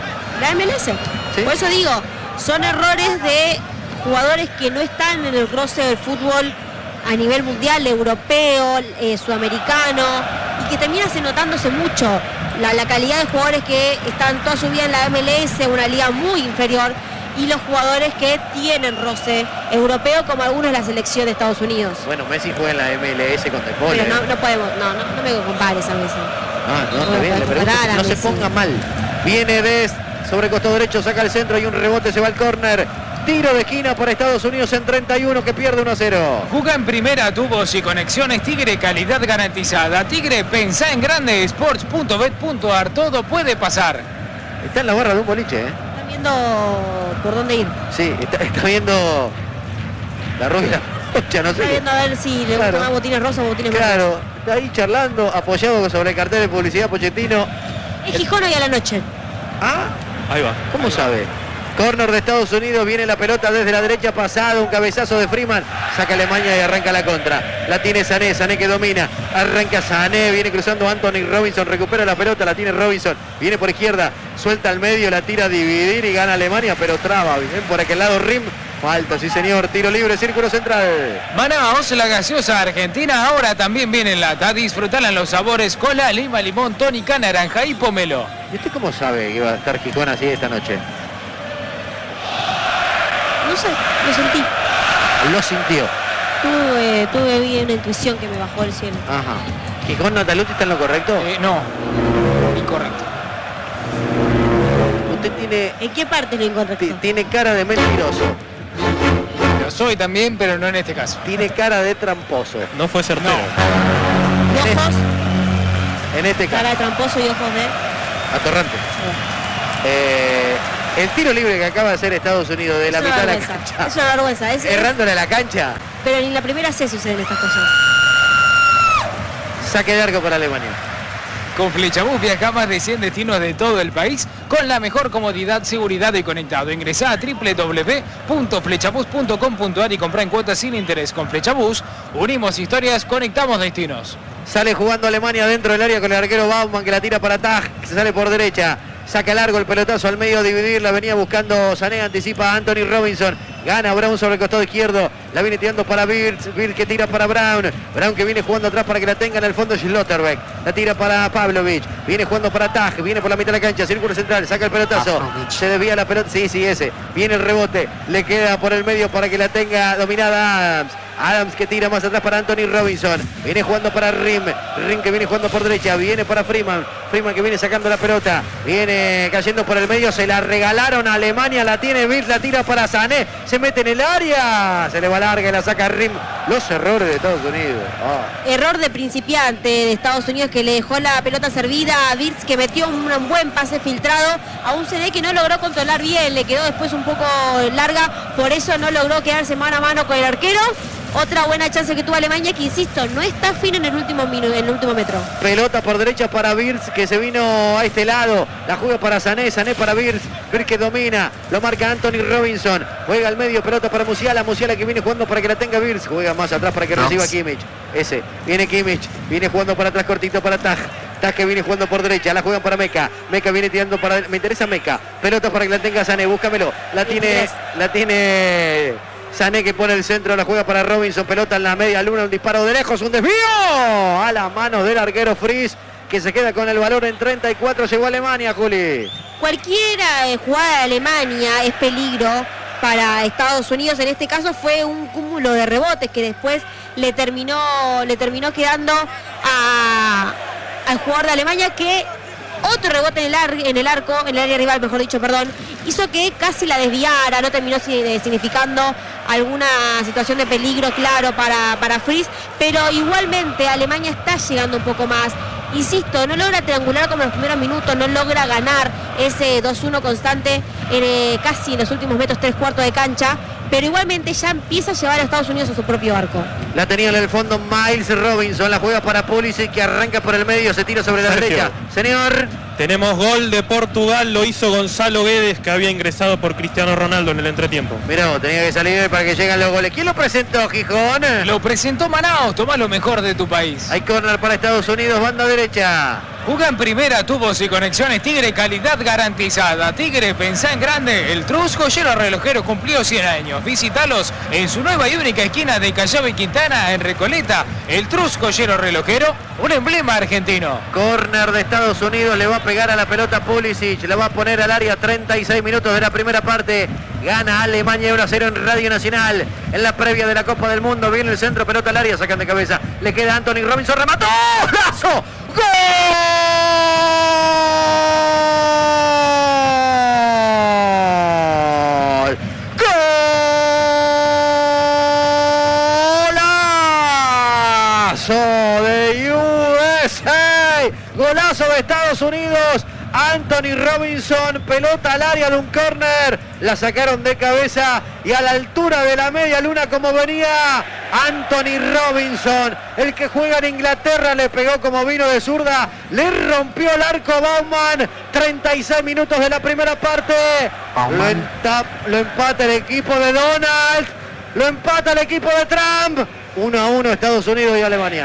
La M L S. ¿Sí? Por eso digo, son errores de jugadores que no están en el roce del fútbol a nivel mundial, europeo, eh, sudamericano, y que termina se notándose mucho la, la calidad de jugadores que están toda su vida en la M L S, una liga muy inferior, y los jugadores que tienen roce europeo, como algunos de la selección de Estados Unidos. Bueno, Messi juega en la M L S con De Paul. Pero ¿eh? no, no podemos, no, no, no me compares a veces. Ah, no, No está bien, puede le pregunto, comparar a no se Messi. ponga mal. Viene Dest sobre costado derecho, saca el centro y un rebote, se va al córner. Tiro de esquina para Estados Unidos en treinta y uno que pierde uno a cero. Juega en primera, tubos y conexiones Tigre, calidad garantizada. Tigre, pensá en grande, sports punto bet punto ar, todo puede pasar. Está en la barra de un boliche, ¿eh? Están viendo por dónde ir. Sí, está, está viendo la rubia rocha, no sé. Está qué. viendo a ver si le Claro. gustan más botines rosas o botines blancos. Claro, está ahí charlando, apoyado sobre el cartel de publicidad Pochettino. Es Gijón hoy a la noche. Ah, Ahí va. ¿cómo sabe? Corner de Estados Unidos, viene la pelota desde la derecha, pasado, un cabezazo de Freeman, saca Alemania y arranca la contra. La tiene Sané, Sané que domina, arranca Sané, viene cruzando Anthony Robinson, recupera la pelota, la tiene Robinson, viene por izquierda, suelta al medio, la tira a dividir y gana Alemania, pero traba, bien por aquel lado Rim, falta, sí señor, tiro libre, círculo central. Manaos, la gaseosa argentina, ahora también viene en lata. Disfrutala en los sabores cola, lima, limón, tónica, naranja y pomelo. ¿Y usted cómo sabe que va a estar Gijón así esta noche? No sé, lo sentí. Lo sintió. tuve, tuve bien una intuición que me bajó el cielo. Ajá. ¿Gijón Nataluti está en lo correcto? Eh, no, incorrecto. Usted tiene, ¿En qué parte es lo incorrecto? ti- tiene cara de mentiroso. Lo soy también, pero no en este caso. Tiene cara de tramposo. No fue certero. ¿Y ojos? En este caso. Cara de tramposo y ojos de... Atorrante. Eh, el tiro libre que acaba de hacer Estados Unidos de la Es una mitad de la vergüenza. cancha. Es una vergüenza. Es, es- Errándole a la cancha. pero ni en la primera C suceden estas cosas. Saque de arco para Alemania. Con Flechabús viaja a más de cien destinos de todo el país con la mejor comodidad, seguridad y conectado. Ingresá a doble u doble u doble u punto flechabús punto com punto a r y comprá en cuotas sin interés. Con Flechabús unimos historias, conectamos destinos. Sale jugando Alemania dentro del área con el arquero Baumann que la tira para Taj, que se sale por derecha. Saca largo el pelotazo al medio a dividir, la venía buscando Sané, anticipa a Anthony Robinson. Gana Brown sobre el costado izquierdo, la viene tirando para Birz, Birz que tira para Brown. Brown que viene jugando atrás para que la tenga en el fondo Schlotterbeck. La tira para Pavlovic, viene jugando para Taj, viene por la mitad de la cancha, círculo central, saca el pelotazo. Se desvía la pelota, sí, sí, ese. Viene el rebote, le queda por el medio para que la tenga dominada Adams. Adams que tira más atrás para Anthony Robinson. Viene jugando para Rim. Rim que viene jugando por derecha. Viene para Freeman. Freeman que viene sacando la pelota. Viene cayendo por el medio. Se la regalaron a Alemania. La tiene Birz. La tira para Sané. Se mete en el área. Se le va larga y la saca Rim. Los errores de Estados Unidos. Oh. Error de principiante de Estados Unidos que le dejó la pelota servida a Birz, que metió un buen pase filtrado a un C D que no logró controlar bien. Le quedó después un poco larga. Por eso no logró quedarse mano a mano con el arquero. Otra buena chance que tuvo Alemania, que insisto, no está fino en el último minuto, en el último metro. Pelota por derecha para Birz, que se vino a este lado. La juega para Sané, Sané para Birz. Birz que domina, lo marca Anthony Robinson. Juega al medio, pelota para Musiala. Musiala que viene jugando para que la tenga Birz. Juega más atrás para que no. reciba Kimmich. Ese, viene Kimmich, viene jugando para atrás cortito para Taj. Taj que viene jugando por derecha, la juegan para Meca. Meca viene tirando para... Me interesa Meca. Pelota para que la tenga Sané, búscamelo. La tiene... La tiene... Sané que pone el centro, la juega para Robinson, pelota en la media luna, un disparo de lejos, un desvío a las manos del arquero Fries, que se queda con el valor en treinta y cuatro, llegó Alemania, Juli. Cualquiera eh, jugada de Alemania es peligro para Estados Unidos. En este caso fue un cúmulo de rebotes que después le terminó, le terminó quedando a, al jugador de Alemania, que otro rebote en el, ar, en el arco, en el área rival, mejor dicho, perdón, hizo que casi la desviara, no terminó significando alguna situación de peligro claro para, para Fries, pero igualmente Alemania está llegando un poco más. Insisto, no logra triangular como en los primeros minutos, no logra ganar ese dos uno constante en, eh, casi en los últimos metros, tres cuartos de cancha, pero igualmente ya empieza a llevar a Estados Unidos a su propio arco. La tenía en el fondo Miles Robinson, la juega para Pulisic, que arranca por el medio, se tira sobre la Sergio. derecha. Señor. Tenemos gol de Portugal, lo hizo Gonzalo Guedes, que había ingresado por Cristiano Ronaldo en el entretiempo. Mirá, tenía que salir para que lleguen los goles. ¿Quién lo presentó, Gijón? Lo presentó Manaos, tomá lo mejor de tu país. Hay córner para Estados Unidos, banda derecha. Juga en primera, tubos y conexiones Tigre, calidad garantizada. Tigre, pensá en grande. El Trus Joyero Relojero cumplió cien años. Visítalos en su nueva y única esquina de Callao y Quintana, en Recoleta. El Trus Joyero Relojero, un emblema argentino. Córner de Estados Unidos, le va a pegar a la pelota Pulisic, la va a poner al área, treinta y seis minutos de la primera parte. Gana Alemania uno a cero en Radio Nacional. En la previa de la Copa del Mundo, viene el centro, pelota al área, sacan de cabeza. Le queda Anthony Robinson, remató. ¡Lazo! ¡Gol! ¡Golazo de U S A! ¡Golazo de Estados Unidos! Anthony Robinson, pelota al área de un córner, la sacaron de cabeza y a la altura de la media luna como venía Anthony Robinson, el que juega en Inglaterra, le pegó como vino de zurda, le rompió el arco Baumann. Treinta y seis minutos de la primera parte, lo, entap, lo empata el equipo de Donald, lo empata el equipo de Trump. Uno a uno Estados Unidos y Alemania.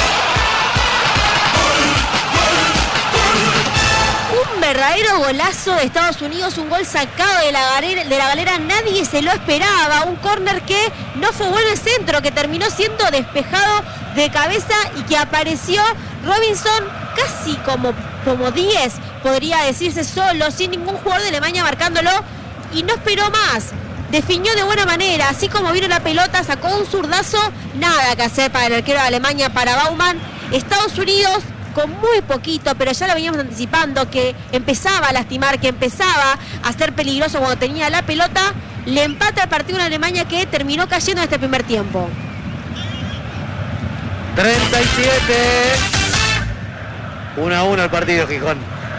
Un verdadero golazo de Estados Unidos, un gol sacado de la galera, de la galera, nadie se lo esperaba, un córner que no fue bueno el centro, que terminó siendo despejado de cabeza y que apareció Robinson casi como, como diez, podría decirse, solo, sin ningún jugador de Alemania marcándolo, y no esperó más. definió de buena manera, así como vino la pelota, sacó un zurdazo, nada que hacer para el arquero de Alemania, para Baumann. Estados Unidos con muy poquito, pero ya lo veníamos anticipando, que empezaba a lastimar, que empezaba a ser peligroso cuando tenía la pelota, le empata el partido a Alemania que terminó cayendo en este primer tiempo. treinta y siete. uno a uno el partido, Gijón.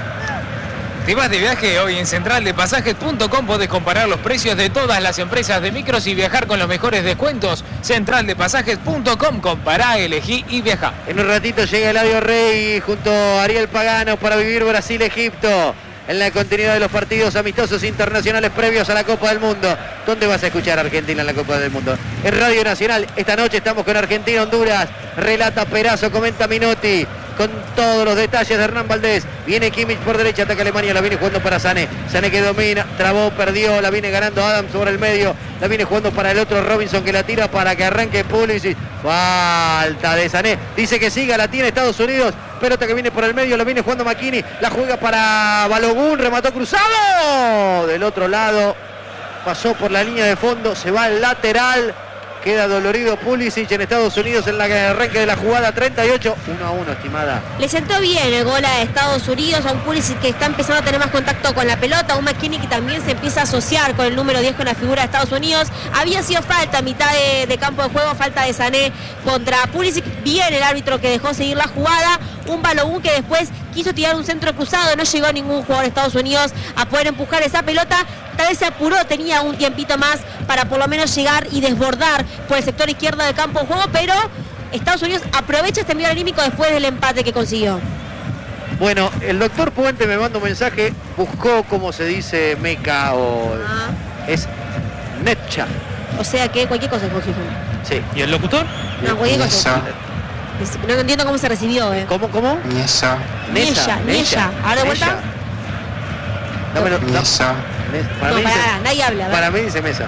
Te vas de viaje hoy en central de pasajes punto com. Podés comparar los precios de todas las empresas de micros y viajar con los mejores descuentos. central de pasajes punto com. Compará, elegí y viajá. En un ratito llega Eladio Rey junto a Ariel Pagano para vivir Brasil-Egipto en la continuidad de los partidos amistosos internacionales previos a la Copa del Mundo. ¿Dónde vas a escuchar a Argentina en la Copa del Mundo? En Radio Nacional. Esta noche estamos con Argentina-Honduras. Relata Perazo, comenta Minotti, con todos los detalles de Hernán Valdés. Viene Kimmich por derecha, ataca Alemania, la viene jugando para Sané. Sané que domina, trabó, perdió, la viene ganando Adams sobre el medio. La viene jugando para el otro Robinson que la tira para que arranque Pulisic. Falta de Sané. Dice que siga, la tiene Estados Unidos. Pelota que viene por el medio, la viene jugando McKinney. La juega para Balogun, remató cruzado. Del otro lado, pasó por la línea de fondo, se va al lateral. Queda dolorido Pulisic en Estados Unidos en el arranque de la jugada. Treinta y ocho, uno a uno, estimada. Le sentó bien el gol a Estados Unidos, a un Pulisic que está empezando a tener más contacto con la pelota, a un McKinney que también se empieza a asociar con el número diez, con la figura de Estados Unidos. Había sido falta a mitad de, de campo de juego, falta de Sané contra Pulisic. Bien el árbitro que dejó seguir la jugada. Un Balogun que después quiso tirar un centro cruzado, no llegó ningún jugador de Estados Unidos a poder empujar esa pelota. Tal vez se apuró, tenía un tiempito más para por lo menos llegar y desbordar por el sector izquierdo del campo de juego, pero Estados Unidos aprovecha este envío anímico después del empate que consiguió. Bueno, el doctor Puente me manda un mensaje, buscó como se dice meca o Ah. es netcha. O sea que cualquier cosa es Gijón. Sí. ¿Y el locutor? No, cualquier cosa. No entiendo cómo se recibió, ¿eh? ¿Cómo, cómo? Niesa. Nella, Nella. ¿Ahora de vuelta? Dámelo, da- Niesa. Ne- para No, mí para dice, nada, nadie habla. a ver. para mí dice Mesa.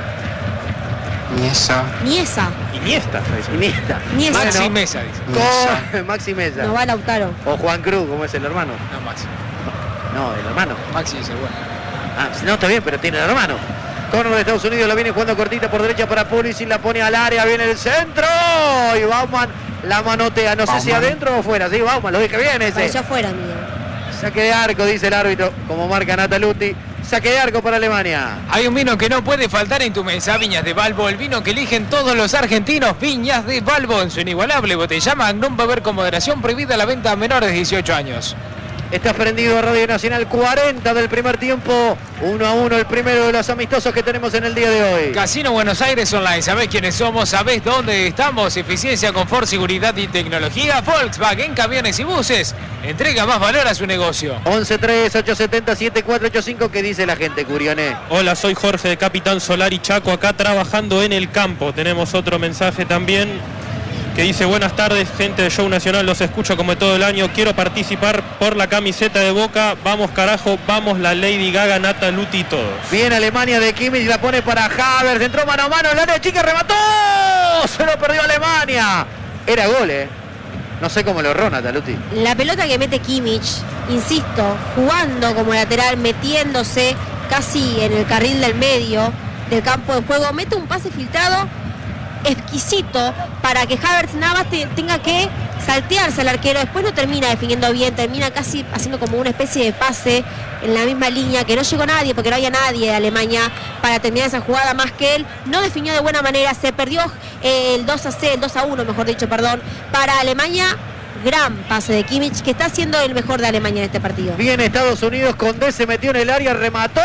Niesa. Niesa. Iniesta. Iniesta. Niesa. Maxi Bueno, Mesa, dice. Niesa. con Maxi Mesa. No va Lautaro. O Juan Cruz, como es el hermano. No, Maxi. No, el hermano. Maxi dice, bueno. Ah, no, está bien, pero tiene el hermano. Corner de Estados Unidos, la viene jugando cortita por derecha para Pulisic, la pone al área, viene el centro. Y Baumann la manotea, no sé si Baumann. adentro o fuera. Sí, Baumann, lo dije bien ese. Pareció afuera, amigo. Saque de arco, dice el árbitro, como marca Nataluti. Saque de arco para Alemania. Hay un vino que no puede faltar en tu mesa, Viñas de Balbo, el vino que eligen todos los argentinos. Viñas de Balbo, en su inigualable botella Magnum, beber con moderación, prohibida la venta a menores de dieciocho años. Está prendido a Radio Nacional, cuarenta del primer tiempo, uno a uno el primero de los amistosos que tenemos en el día de hoy. Casino Buenos Aires Online, ¿sabés quiénes somos? ¿Sabés dónde estamos? Eficiencia, confort, seguridad y tecnología. Volkswagen, camiones y buses. Entrega más valor a su negocio. once tres, ocho siete cero, siete cuatro ocho cinco, ¿qué dice la gente, Curioné? Hola, soy Jorge de Capitán Solar y Chaco, acá trabajando en el campo. Tenemos otro mensaje también que dice: buenas tardes, gente de Show Nacional, los escucho como todo el año. Quiero participar por la camiseta de Boca. Vamos carajo, vamos la Lady Gaga, Nataluti y todos. Bien Alemania de Kimmich, la pone para Havertz, entró mano a mano, el área chica, remató, se lo perdió Alemania. Era gol, eh. No sé cómo lo erró Nataluti. La pelota que mete Kimmich, insisto, jugando como lateral, metiéndose casi en el carril del medio del campo de juego, mete un pase filtrado exquisito para que Havertz Navas te, tenga que saltearse al arquero. Después no termina definiendo bien, termina casi haciendo como una especie de pase en la misma línea, que no llegó nadie, porque no había nadie de Alemania para terminar esa jugada más que él. No definió de buena manera, se perdió eh, el dos a cero, el dos a uno, mejor dicho, perdón, para Alemania. Gran pase de Kimmich, que está siendo el mejor de Alemania en este partido. Bien Estados Unidos, Condé se metió en el área, remató,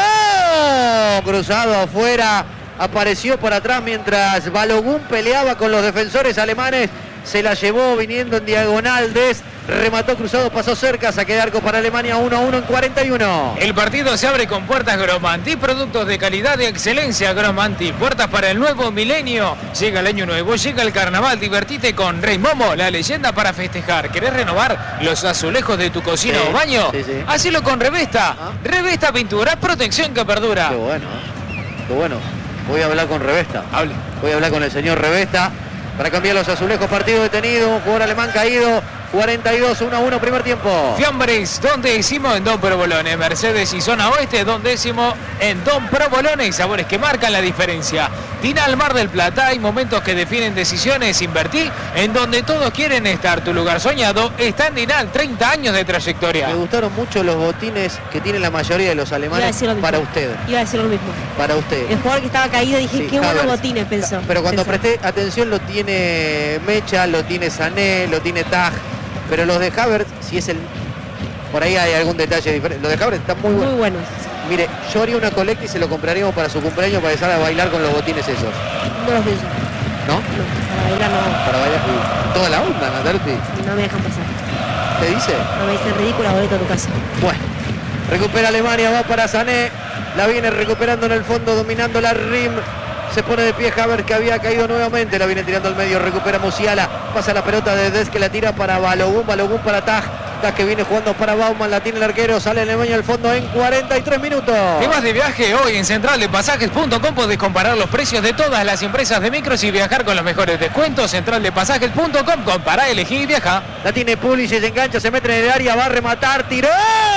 cruzado afuera, apareció por atrás mientras Balogun peleaba con los defensores alemanes, se la llevó viniendo en diagonal, Des remató cruzado, pasó cerca, saque de arco para Alemania, uno a uno en cuarenta y uno. El partido se abre con puertas Gromanti, productos de calidad y excelencia Gromanti, puertas para el nuevo milenio. Llega el año nuevo, llega el carnaval, divertite con Rey Momo, la leyenda para festejar. ¿Querés renovar los azulejos de tu cocina Sí, o baño? sí, sí. Hacelo con Revesta. Ah. Revesta Pintura, protección que perdura. Qué bueno, ¿eh? Qué bueno. Voy a hablar con Revesta. Hable. Voy a hablar con el señor Revesta para cambiar los azulejos. Partido detenido, un jugador alemán caído. cuarenta y dos, uno a uno, primer tiempo. Fiambres, don décimo en Don Provolone. Mercedes y Zona Oeste, don décimo en Don Provolone. Y sabores que marcan la diferencia. Dinal Mar del Plata, hay momentos que definen decisiones. Invertí en donde todos quieren estar. Tu lugar soñado está en Dinal, treinta años de trayectoria. Me gustaron mucho los botines que tienen la mayoría de los alemanes para usted. Iba a decir lo mismo. Para usted. El jugador que estaba caído, dije, Sí, qué buenos Havertz. botines, pensó. Pero cuando pensó. presté atención lo tiene Mecha, lo tiene Sané, lo tiene Taj. Pero los de Havertz, si es el... Por ahí hay algún detalle diferente. Los de Havertz están muy buenos. Muy buenos. Mire, yo haría una colecta y se lo compraríamos para su cumpleaños para empezar a bailar con los botines esos. No los pienso. ¿No? No, para bailar no. Para bailar. Uy, toda la onda, Nataluti. No me dejan pasar. ¿Te dice? No me dicen ridícula, boleto a tu casa. Bueno, recupera Alemania, va para Sané. La viene recuperando en el fondo, dominando la R I M. Se pone de pie Havertz, que había caído nuevamente. La viene tirando al medio, recupera Musiala. Pasa la pelota de Des, que la tira para Balogun. Balogun para Taj. Taj que viene jugando para Baumann. La tiene el arquero. Sale Alemania al fondo en cuarenta y tres minutos. ¿Te vas de viaje? Hoy en central de pasajes punto com podés comparar los precios de todas las empresas de micros y viajar con los mejores descuentos. central de pasajes punto com, compará, elegí y viaja. La tiene Pulisic, se engancha, se mete en el área, va a rematar, tiró.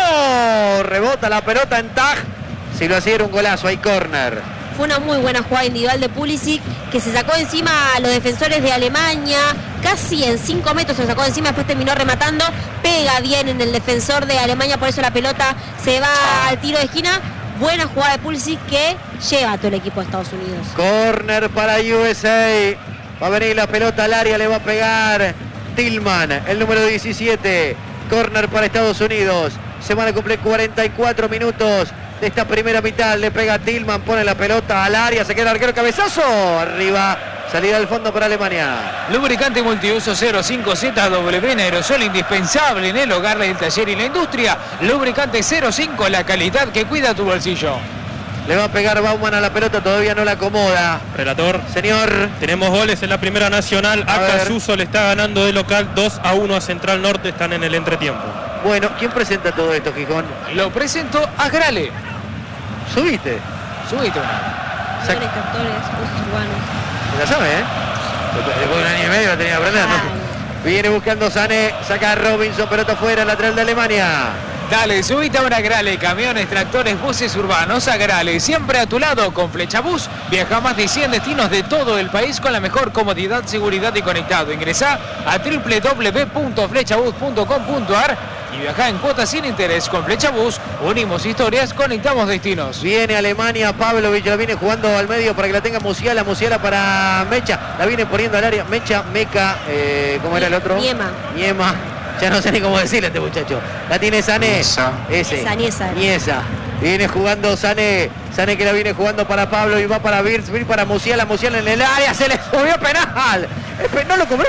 Rebota la pelota en Taj. Si lo hacía era un golazo, hay córner. Fue una muy buena jugada individual de Pulisic, que se sacó encima a los defensores de Alemania, casi en cinco metros se sacó encima, después terminó rematando, pega bien en el defensor de Alemania, por eso la pelota se va al tiro de esquina. Buena jugada de Pulisic que lleva a todo el equipo de Estados Unidos. Corner para U S A. Va a venir la pelota al área, le va a pegar Tillman, el número diecisiete. Corner para Estados Unidos. Se van a cumplir cuarenta y cuatro minutos de esta primera mitad. Le pega Tillman, pone la pelota al área, se queda el arquero, cabezazo. Arriba, salida al fondo para Alemania. Lubricante multiuso cero cinco Z W en aerosol, indispensable en el hogar, el taller y la industria. Lubricante cero cinco, la calidad que cuida tu bolsillo. Le va a pegar Baumann a la pelota, todavía no la acomoda. Relator. Señor. Tenemos goles en la primera nacional. A ver. Acasuso le está ganando de local dos a uno a Central Norte. Están en el entretiempo. Bueno, ¿quién presenta todo esto, Gijón? Lo presento a Grale. ¿Subiste? Subite una. Sac- Buenos captores, usos urbanos. Ya sabe, ¿eh? Después de un año y medio la tenía que aprender, ¿no? Ah. Viene buscando Sané, saca a Robinson, pelota afuera, lateral de Alemania. Dale, subite ahora a Grale, camiones, tractores, buses urbanos a Grale, siempre a tu lado con Flecha Bus. Viaja a más de cien destinos de todo el país con la mejor comodidad, seguridad y conectado. Ingresá a doble u doble u doble u punto flechabus punto com punto a r y viaja en cuotas sin interés con Flecha Bus. Unimos historias, conectamos destinos. Viene Alemania, Pavlovic la viene jugando al medio para que la tenga Musiala, Musiala para Mecha, la viene poniendo al área, Mecha, Meca, eh, ¿cómo era el otro? Niema. Niema, ya no sé ni cómo decirle a este muchacho. La tiene Sané, Niesa. ese, Niesa, Niesa. Niesa. Viene jugando Sané, Sané que la viene jugando para Pablo y va para Virz, Virz para Musiala, Musiala en el área, se le subió penal. El pe- ¿No lo cobró?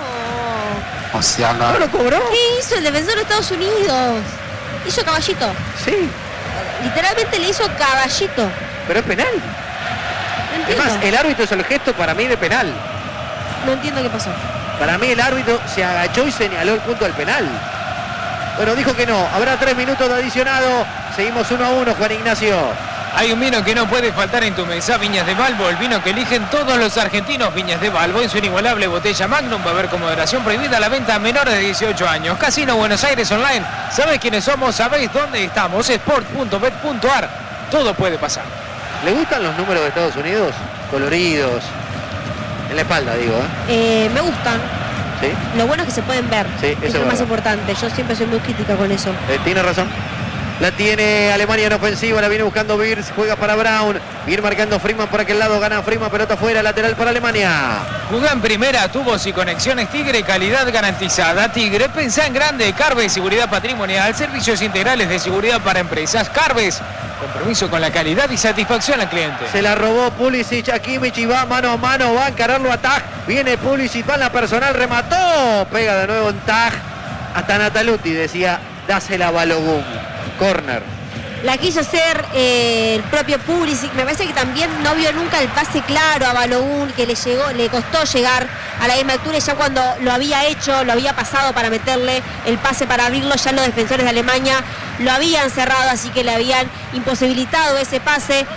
¿No Musiala. lo cobró? ¿Qué hizo el defensor de Estados Unidos? Hizo caballito. Sí, Literalmente le hizo caballito. pero es penal. No Es entiendo. más, el árbitro hizo el gesto para mí de penal. No entiendo qué pasó. Para mí el árbitro se agachó y señaló el punto del penal. Bueno, dijo que no. Habrá tres minutos de adicionado. Seguimos uno a uno, Juan Ignacio. Hay un vino que no puede faltar en tu mesa, Viñas de Balbo, el vino que eligen todos los argentinos. Viñas de Balbo en su inigualable botella Magnum, va a haber con moderación prohibida la venta a menores de dieciocho años. Casino Buenos Aires Online, ¿sabés quiénes somos? ¿Sabéis dónde estamos? sport punto bet punto a r, todo puede pasar. ¿Le gustan los números de Estados Unidos? Coloridos. En la espalda, digo, ¿eh? Eh, me gustan. ¿Sí? Lo bueno es que se pueden ver. Sí, eso es es lo más verdad. importante. Yo siempre soy muy crítica con eso. Eh, tiene razón. La tiene Alemania en ofensiva, la viene buscando Wirtz, juega para Brown, viene marcando Freeman por aquel lado, gana Freeman, pelota afuera, lateral para Alemania. Jugá en primera, tubos y conexiones Tigre, calidad garantizada. Tigre, pensá en grande. Carves, seguridad patrimonial, servicios integrales de seguridad para empresas. Carves, compromiso con la calidad y satisfacción al cliente. Se la robó Pulisic a Kimmich y va mano a mano, va a encararlo a Taj. Viene Pulisic, va en la personal, remató. Pega de nuevo en Taj. Hasta Nataluti decía, dásela a Balogun. Corner. La quiso hacer eh, el propio Pulisic. Me parece que también no vio nunca el pase claro a Balogun, que le llegó, le costó llegar a la misma altura. Y ya cuando lo había hecho, lo había pasado para meterle el pase para abrirlo, ya los defensores de Alemania lo habían cerrado, así que le habían imposibilitado ese pase.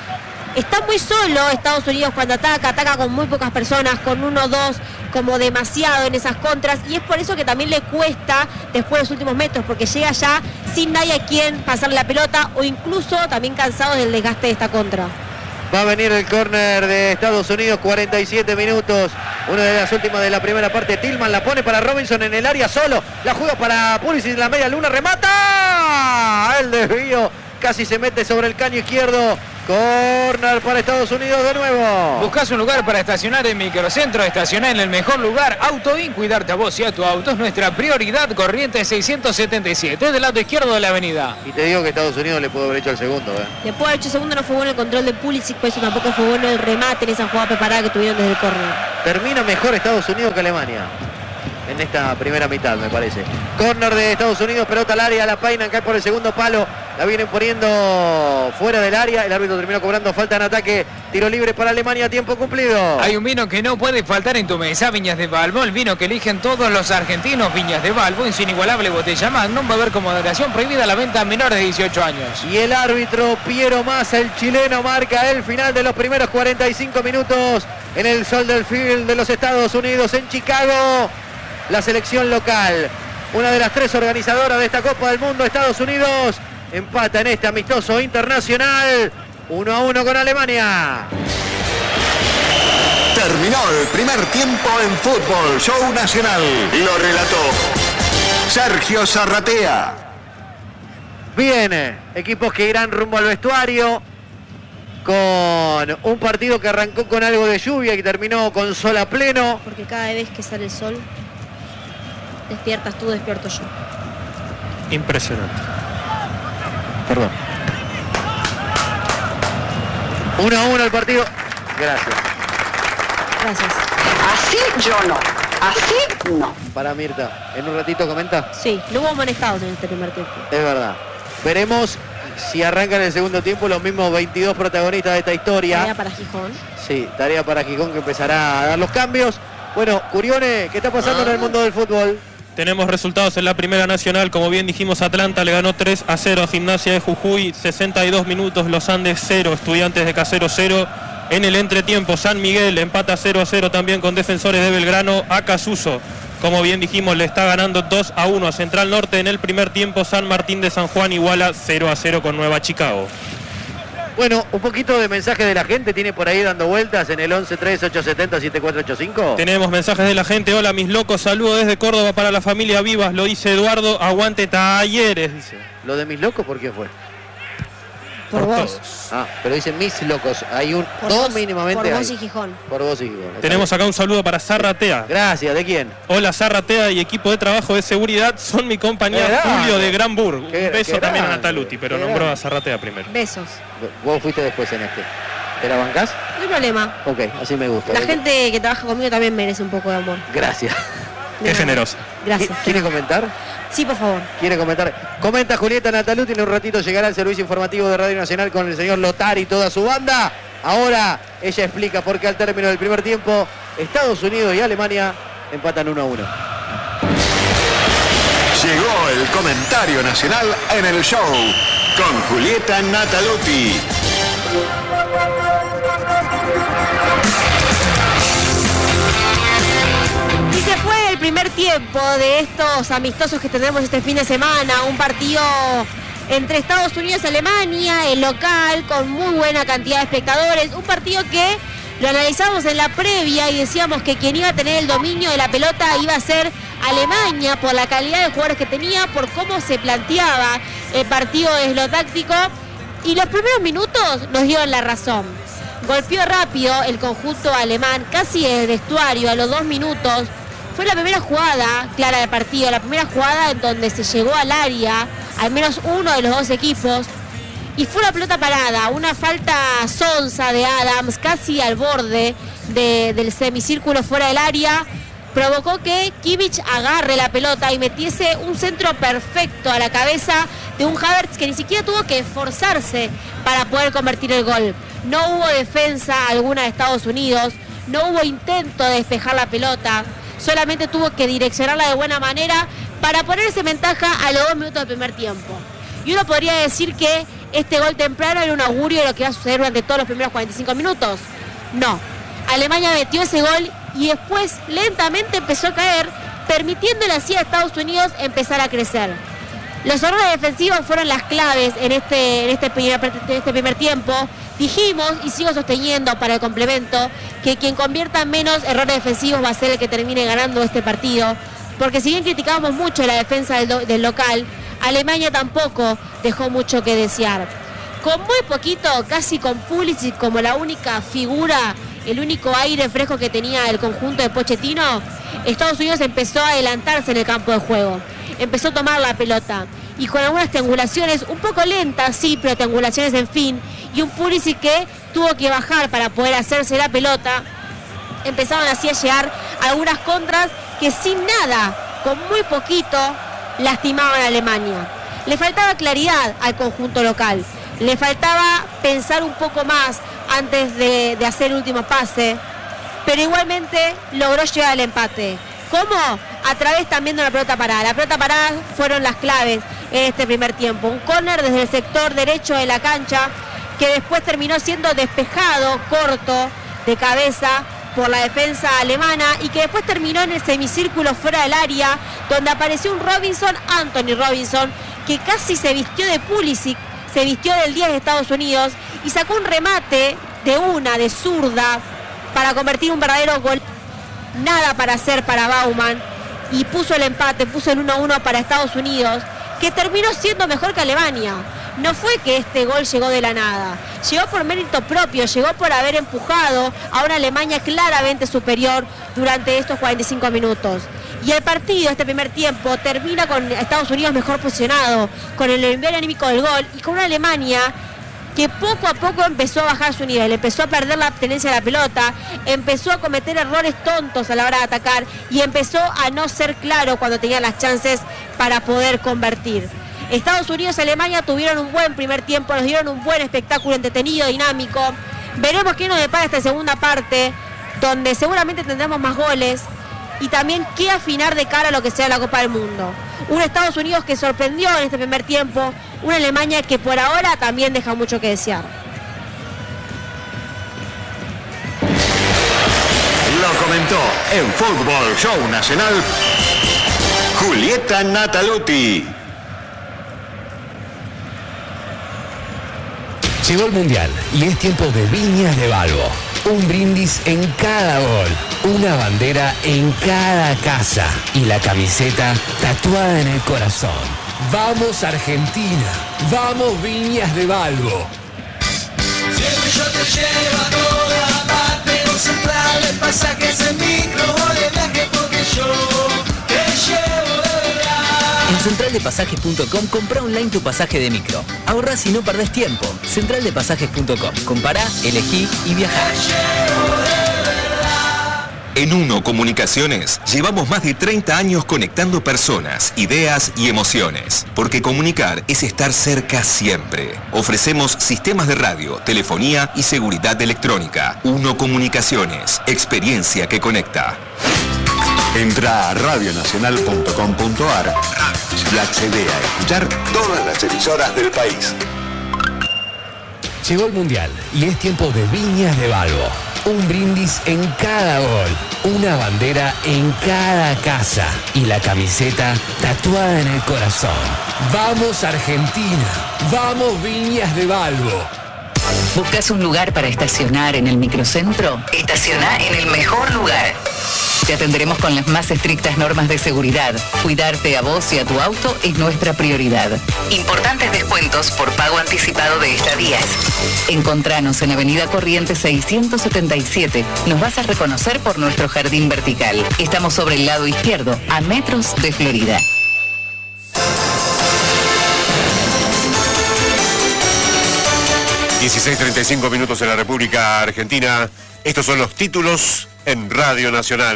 está muy solo Estados Unidos cuando ataca, ataca con muy pocas personas, con uno o dos, como demasiado en esas contras, y es por eso que también le cuesta después de los últimos metros, porque llega ya sin nadie a quien pasarle la pelota, o incluso también cansado del desgaste de esta contra. Va a venir el córner de Estados Unidos, cuarenta y siete minutos, una de las últimas de la primera parte. Tillman la pone para Robinson en el área solo, la juega para Pulisic en la media luna, remata, el desvío, casi se mete sobre el caño izquierdo. Corner para Estados Unidos de nuevo. Buscas un lugar para estacionar en Microcentro, estacionar en el mejor lugar. Autoin, cuidarte a vos y a tu auto es nuestra prioridad. Corrientes seiscientos setenta y siete, del lado izquierdo de la avenida. Y te digo que Estados Unidos le pudo haber hecho el segundo. ¿eh? Le pudo haber hecho el segundo, no fue bueno el control de Pulisic, por eso tampoco fue bueno el remate en esa jugada preparada que tuvieron desde el córner. Termina mejor Estados Unidos que Alemania en esta primera mitad, me parece. Corner de Estados Unidos, pelota al área, la peinan, cae por el segundo palo, la vienen poniendo fuera del área, el árbitro terminó cobrando falta en ataque, tiro libre para Alemania, tiempo cumplido. Hay un vino que no puede faltar en tu mesa, Viñas de Balbo, el vino que eligen todos los argentinos, Viñas de Balbo, en su inigualable botella Magnum, va a haber con moderación prohibida la venta a menores de dieciocho años. Y el árbitro Piero Massa, el chileno, marca el final de los primeros cuarenta y cinco minutos en el Soldier Field de los Estados Unidos, en Chicago. La selección local, una de las tres organizadoras de esta Copa del Mundo, Estados Unidos, empata en este amistoso internacional, uno a uno con Alemania. Terminó el primer tiempo en Fútbol Show Nacional. Lo relató Sergio Zarratea. Bien, equipos que irán rumbo al vestuario con un partido que arrancó con algo de lluvia y que terminó con sol a pleno. Porque cada vez que sale el sol, despiertas tú, despierto yo. Impresionante. Perdón. uno a uno el partido. Gracias. Gracias. Así yo no. Así no. Para Mirta. ¿En un ratito comenta? Sí, no hubo amonestados en este primer tiempo. Es verdad. Veremos si arrancan en el segundo tiempo los mismos veintidós protagonistas de esta historia. Tarea para Gijón. Sí, tarea para Gijón, que empezará a dar los cambios. Bueno, Curione, ¿qué está pasando en el mundo del fútbol? Tenemos resultados en la Primera Nacional, como bien dijimos, Atlanta le ganó tres a cero a Gimnasia de Jujuy, sesenta y dos minutos, Los Andes cero, Estudiantes de Casero cero. En el entretiempo, San Miguel empata cero a cero también con Defensores de Belgrano. Acasuso, como bien dijimos, le está ganando dos a uno a Central Norte. En el primer tiempo, San Martín de San Juan iguala cero a cero con Nueva Chicago. Bueno, un poquito de mensaje de la gente tiene por ahí dando vueltas en el once tres ocho siete cero siete cuatro ocho cinco. Tenemos mensajes de la gente. Hola, mis locos, saludos desde Córdoba para la familia Vivas, lo dice Eduardo, aguante Talleres, dice. ¿Lo de mis locos por qué fue? Por, por vos. Todos. Ah, pero dicen mis locos. Hay un Por dos vos, mínimamente. Por vos hay. y Gijón. Por vos y Gijón. Tenemos acá un saludo para Zarratea. Gracias, ¿de quién? Hola, Zarratea y equipo de trabajo de seguridad son mi compañía Qué Julio grande. de Granburg. Un Qué- beso qué también a grande. Nataluti, pero Qué nombró grande. a Zarratea primero. Besos. Vos fuiste después en este. ¿Te la bancás? No hay problema. Ok, así me gusta. La gente que trabaja conmigo también merece un poco de amor. Gracias. Qué De generosa. Gracias. ¿Quiere comentar? Sí, por favor. ¿Quiere comentar? Comenta Julieta Nataluti, en un ratito llegará el servicio informativo de Radio Nacional con el señor Lotari y toda su banda. Ahora ella explica por qué al término del primer tiempo Estados Unidos y Alemania empatan uno a uno. Llegó el comentario nacional en el show con Julieta Nataluti. Y se fue el primer tiempo de estos amistosos que tendremos este fin de semana. Un partido entre Estados Unidos y Alemania, el local, con muy buena cantidad de espectadores. Un partido que lo analizamos en la previa y decíamos que quien iba a tener el dominio de la pelota iba a ser Alemania por la calidad de jugadores que tenía, por cómo se planteaba el partido desde lo táctico. Y los primeros minutos nos dieron la razón. Golpeó rápido el conjunto alemán, casi desde el vestuario, a los dos minutos. Fue la primera jugada clara del partido, la primera jugada en donde se llegó al área, al menos uno de los dos equipos. Y fue una pelota parada, una falta sonsa de Adams, casi al borde de, del semicírculo fuera del área. Provocó que Kimmich agarre la pelota y metiese un centro perfecto a la cabeza de un Havertz que ni siquiera tuvo que esforzarse para poder convertir el gol. No hubo defensa alguna de Estados Unidos, no hubo intento de despejar la pelota, solamente tuvo que direccionarla de buena manera para ponerse en ventaja a los dos minutos del primer tiempo. Y uno podría decir que este gol temprano era un augurio de lo que iba a suceder durante todos los primeros cuarenta y cinco minutos. No. Alemania metió ese gol y después lentamente empezó a caer, permitiéndole así a Estados Unidos empezar a crecer. Los errores defensivos fueron las claves en este, en este, primer, en este primer tiempo. Dijimos, y sigo sosteniendo para el complemento, que quien convierta menos errores defensivos va a ser el que termine ganando este partido. Porque si bien criticábamos mucho la defensa del, do, del local, Alemania tampoco dejó mucho que desear. Con muy poquito, casi con Pulisic como la única figura, el único aire fresco que tenía el conjunto de Pochettino, Estados Unidos empezó a adelantarse en el campo de juego. Empezó a tomar la pelota. Y con algunas triangulaciones, un poco lentas, sí, pero triangulaciones en fin. Y un Pulisic que tuvo que bajar para poder hacerse la pelota. Empezaron así a llegar algunas contras que sin nada, con muy poquito, lastimaban a Alemania. Le faltaba claridad al conjunto local. Le faltaba pensar un poco más antes de, de hacer el último pase. Pero igualmente logró llegar al empate. ¿Cómo? A través también de una pelota parada. La pelota parada fueron las claves en este primer tiempo. Un córner desde el sector derecho de la cancha que después terminó siendo despejado, corto, de cabeza por la defensa alemana y que después terminó en el semicírculo fuera del área donde apareció un Robinson, Anthony Robinson, que casi se vistió de Pulisic, se vistió del diez de Estados Unidos y sacó un remate de una, de zurda, para convertir un verdadero gol. Nada para hacer para Baumann y puso el empate, puso el uno a uno para Estados Unidos, que terminó siendo mejor que Alemania. No fue que este gol llegó de la nada, llegó por mérito propio, llegó por haber empujado a una Alemania claramente superior durante estos cuarenta y cinco minutos. Y el partido, este primer tiempo, termina con Estados Unidos mejor posicionado, con el envío anímico del gol y con una Alemania que poco a poco empezó a bajar su nivel, empezó a perder la tenencia de la pelota, empezó a cometer errores tontos a la hora de atacar y empezó a no ser claro cuando tenía las chances para poder convertir. Estados Unidos y Alemania tuvieron un buen primer tiempo, nos dieron un buen espectáculo entretenido, dinámico. Veremos qué nos depara esta segunda parte, donde seguramente tendremos más goles y también qué afinar de cara a lo que sea la Copa del Mundo. Un Estados Unidos que sorprendió en este primer tiempo, una Alemania que por ahora también deja mucho que desear. Lo comentó en Fútbol Show Nacional Julieta Nataluti. Llegó el Mundial y es tiempo de Viñas de Balbo. Un brindis en cada gol, una bandera en cada casa y la camiseta tatuada en el corazón. ¡Vamos Argentina! ¡Vamos Viñas de Balbo! Siempre yo te llevo a toda parte, con Central de Pasajes en micro o de viaje porque yo te llevo de verdad. En central de pasajes punto com compra online tu pasaje de micro. Ahorrás y no perdés tiempo. central de pasajes punto com. Compará, elegí y viajá. En Uno Comunicaciones llevamos más de treinta años conectando personas, ideas y emociones. Porque comunicar es estar cerca siempre. Ofrecemos sistemas de radio, telefonía y seguridad electrónica. Uno Comunicaciones, experiencia que conecta. Entra a radio nacional punto com punto ar y accede a escuchar todas las emisoras del país. Llegó el Mundial y es tiempo de Viñas de Balbo. Un brindis en cada gol, una bandera en cada casa y la camiseta tatuada en el corazón. ¡Vamos Argentina! ¡Vamos Viñas de Balbo! ¿Buscas un lugar para estacionar en el microcentro? Estaciona en el mejor lugar. Te atenderemos con las más estrictas normas de seguridad. Cuidarte a vos y a tu auto es nuestra prioridad. Importantes descuentos por pago anticipado de estadías. Encontranos en Avenida Corrientes seiscientos setenta y siete. Nos vas a reconocer por nuestro jardín vertical. Estamos sobre el lado izquierdo, a metros de Florida. dieciséis treinta y cinco minutos en la República Argentina. Estos son los títulos en Radio Nacional.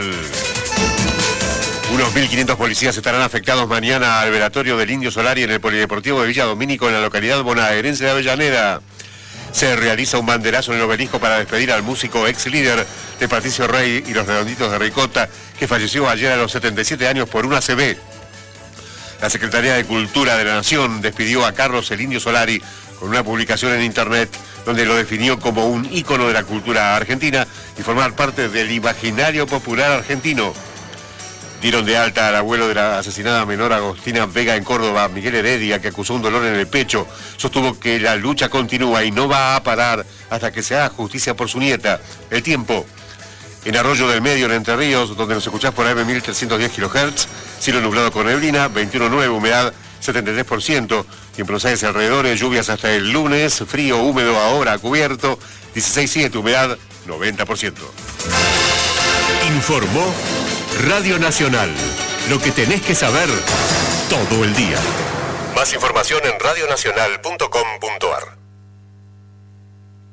Unos mil quinientos policías estarán afectados mañana al velatorio del Indio Solari en el Polideportivo de Villa Domínico en la localidad bonaerense de Avellaneda. Se realiza un banderazo en el obelisco para despedir al músico ex líder de Patricio Rey y los Redonditos de Ricota, que falleció ayer a los setenta y siete años por una A C V. La Secretaría de Cultura de la Nación despidió a Carlos el Indio Solari con una publicación en internet donde lo definió como un ícono de la cultura argentina y formar parte del imaginario popular argentino. Dieron de alta al abuelo de la asesinada menor Agostina Vega en Córdoba, Miguel Heredia, que acusó un dolor en el pecho. Sostuvo que la lucha continúa y no va a parar hasta que se haga justicia por su nieta. El tiempo. En Arroyo del Medio, en Entre Ríos, donde nos escuchás por A M mil trescientos diez kilohertz, cielo nublado con neblina, veintiuno nueve, humedad setenta y tres por ciento. Y en Buenos Aires alrededores, lluvias hasta el lunes, frío, húmedo ahora, cubierto, dieciséis siete, humedad noventa por ciento. Informó Radio Nacional. Lo que tenés que saber todo el día. Más información en radio nacional punto com punto a r.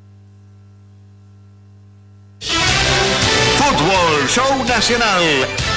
Fútbol Show Nacional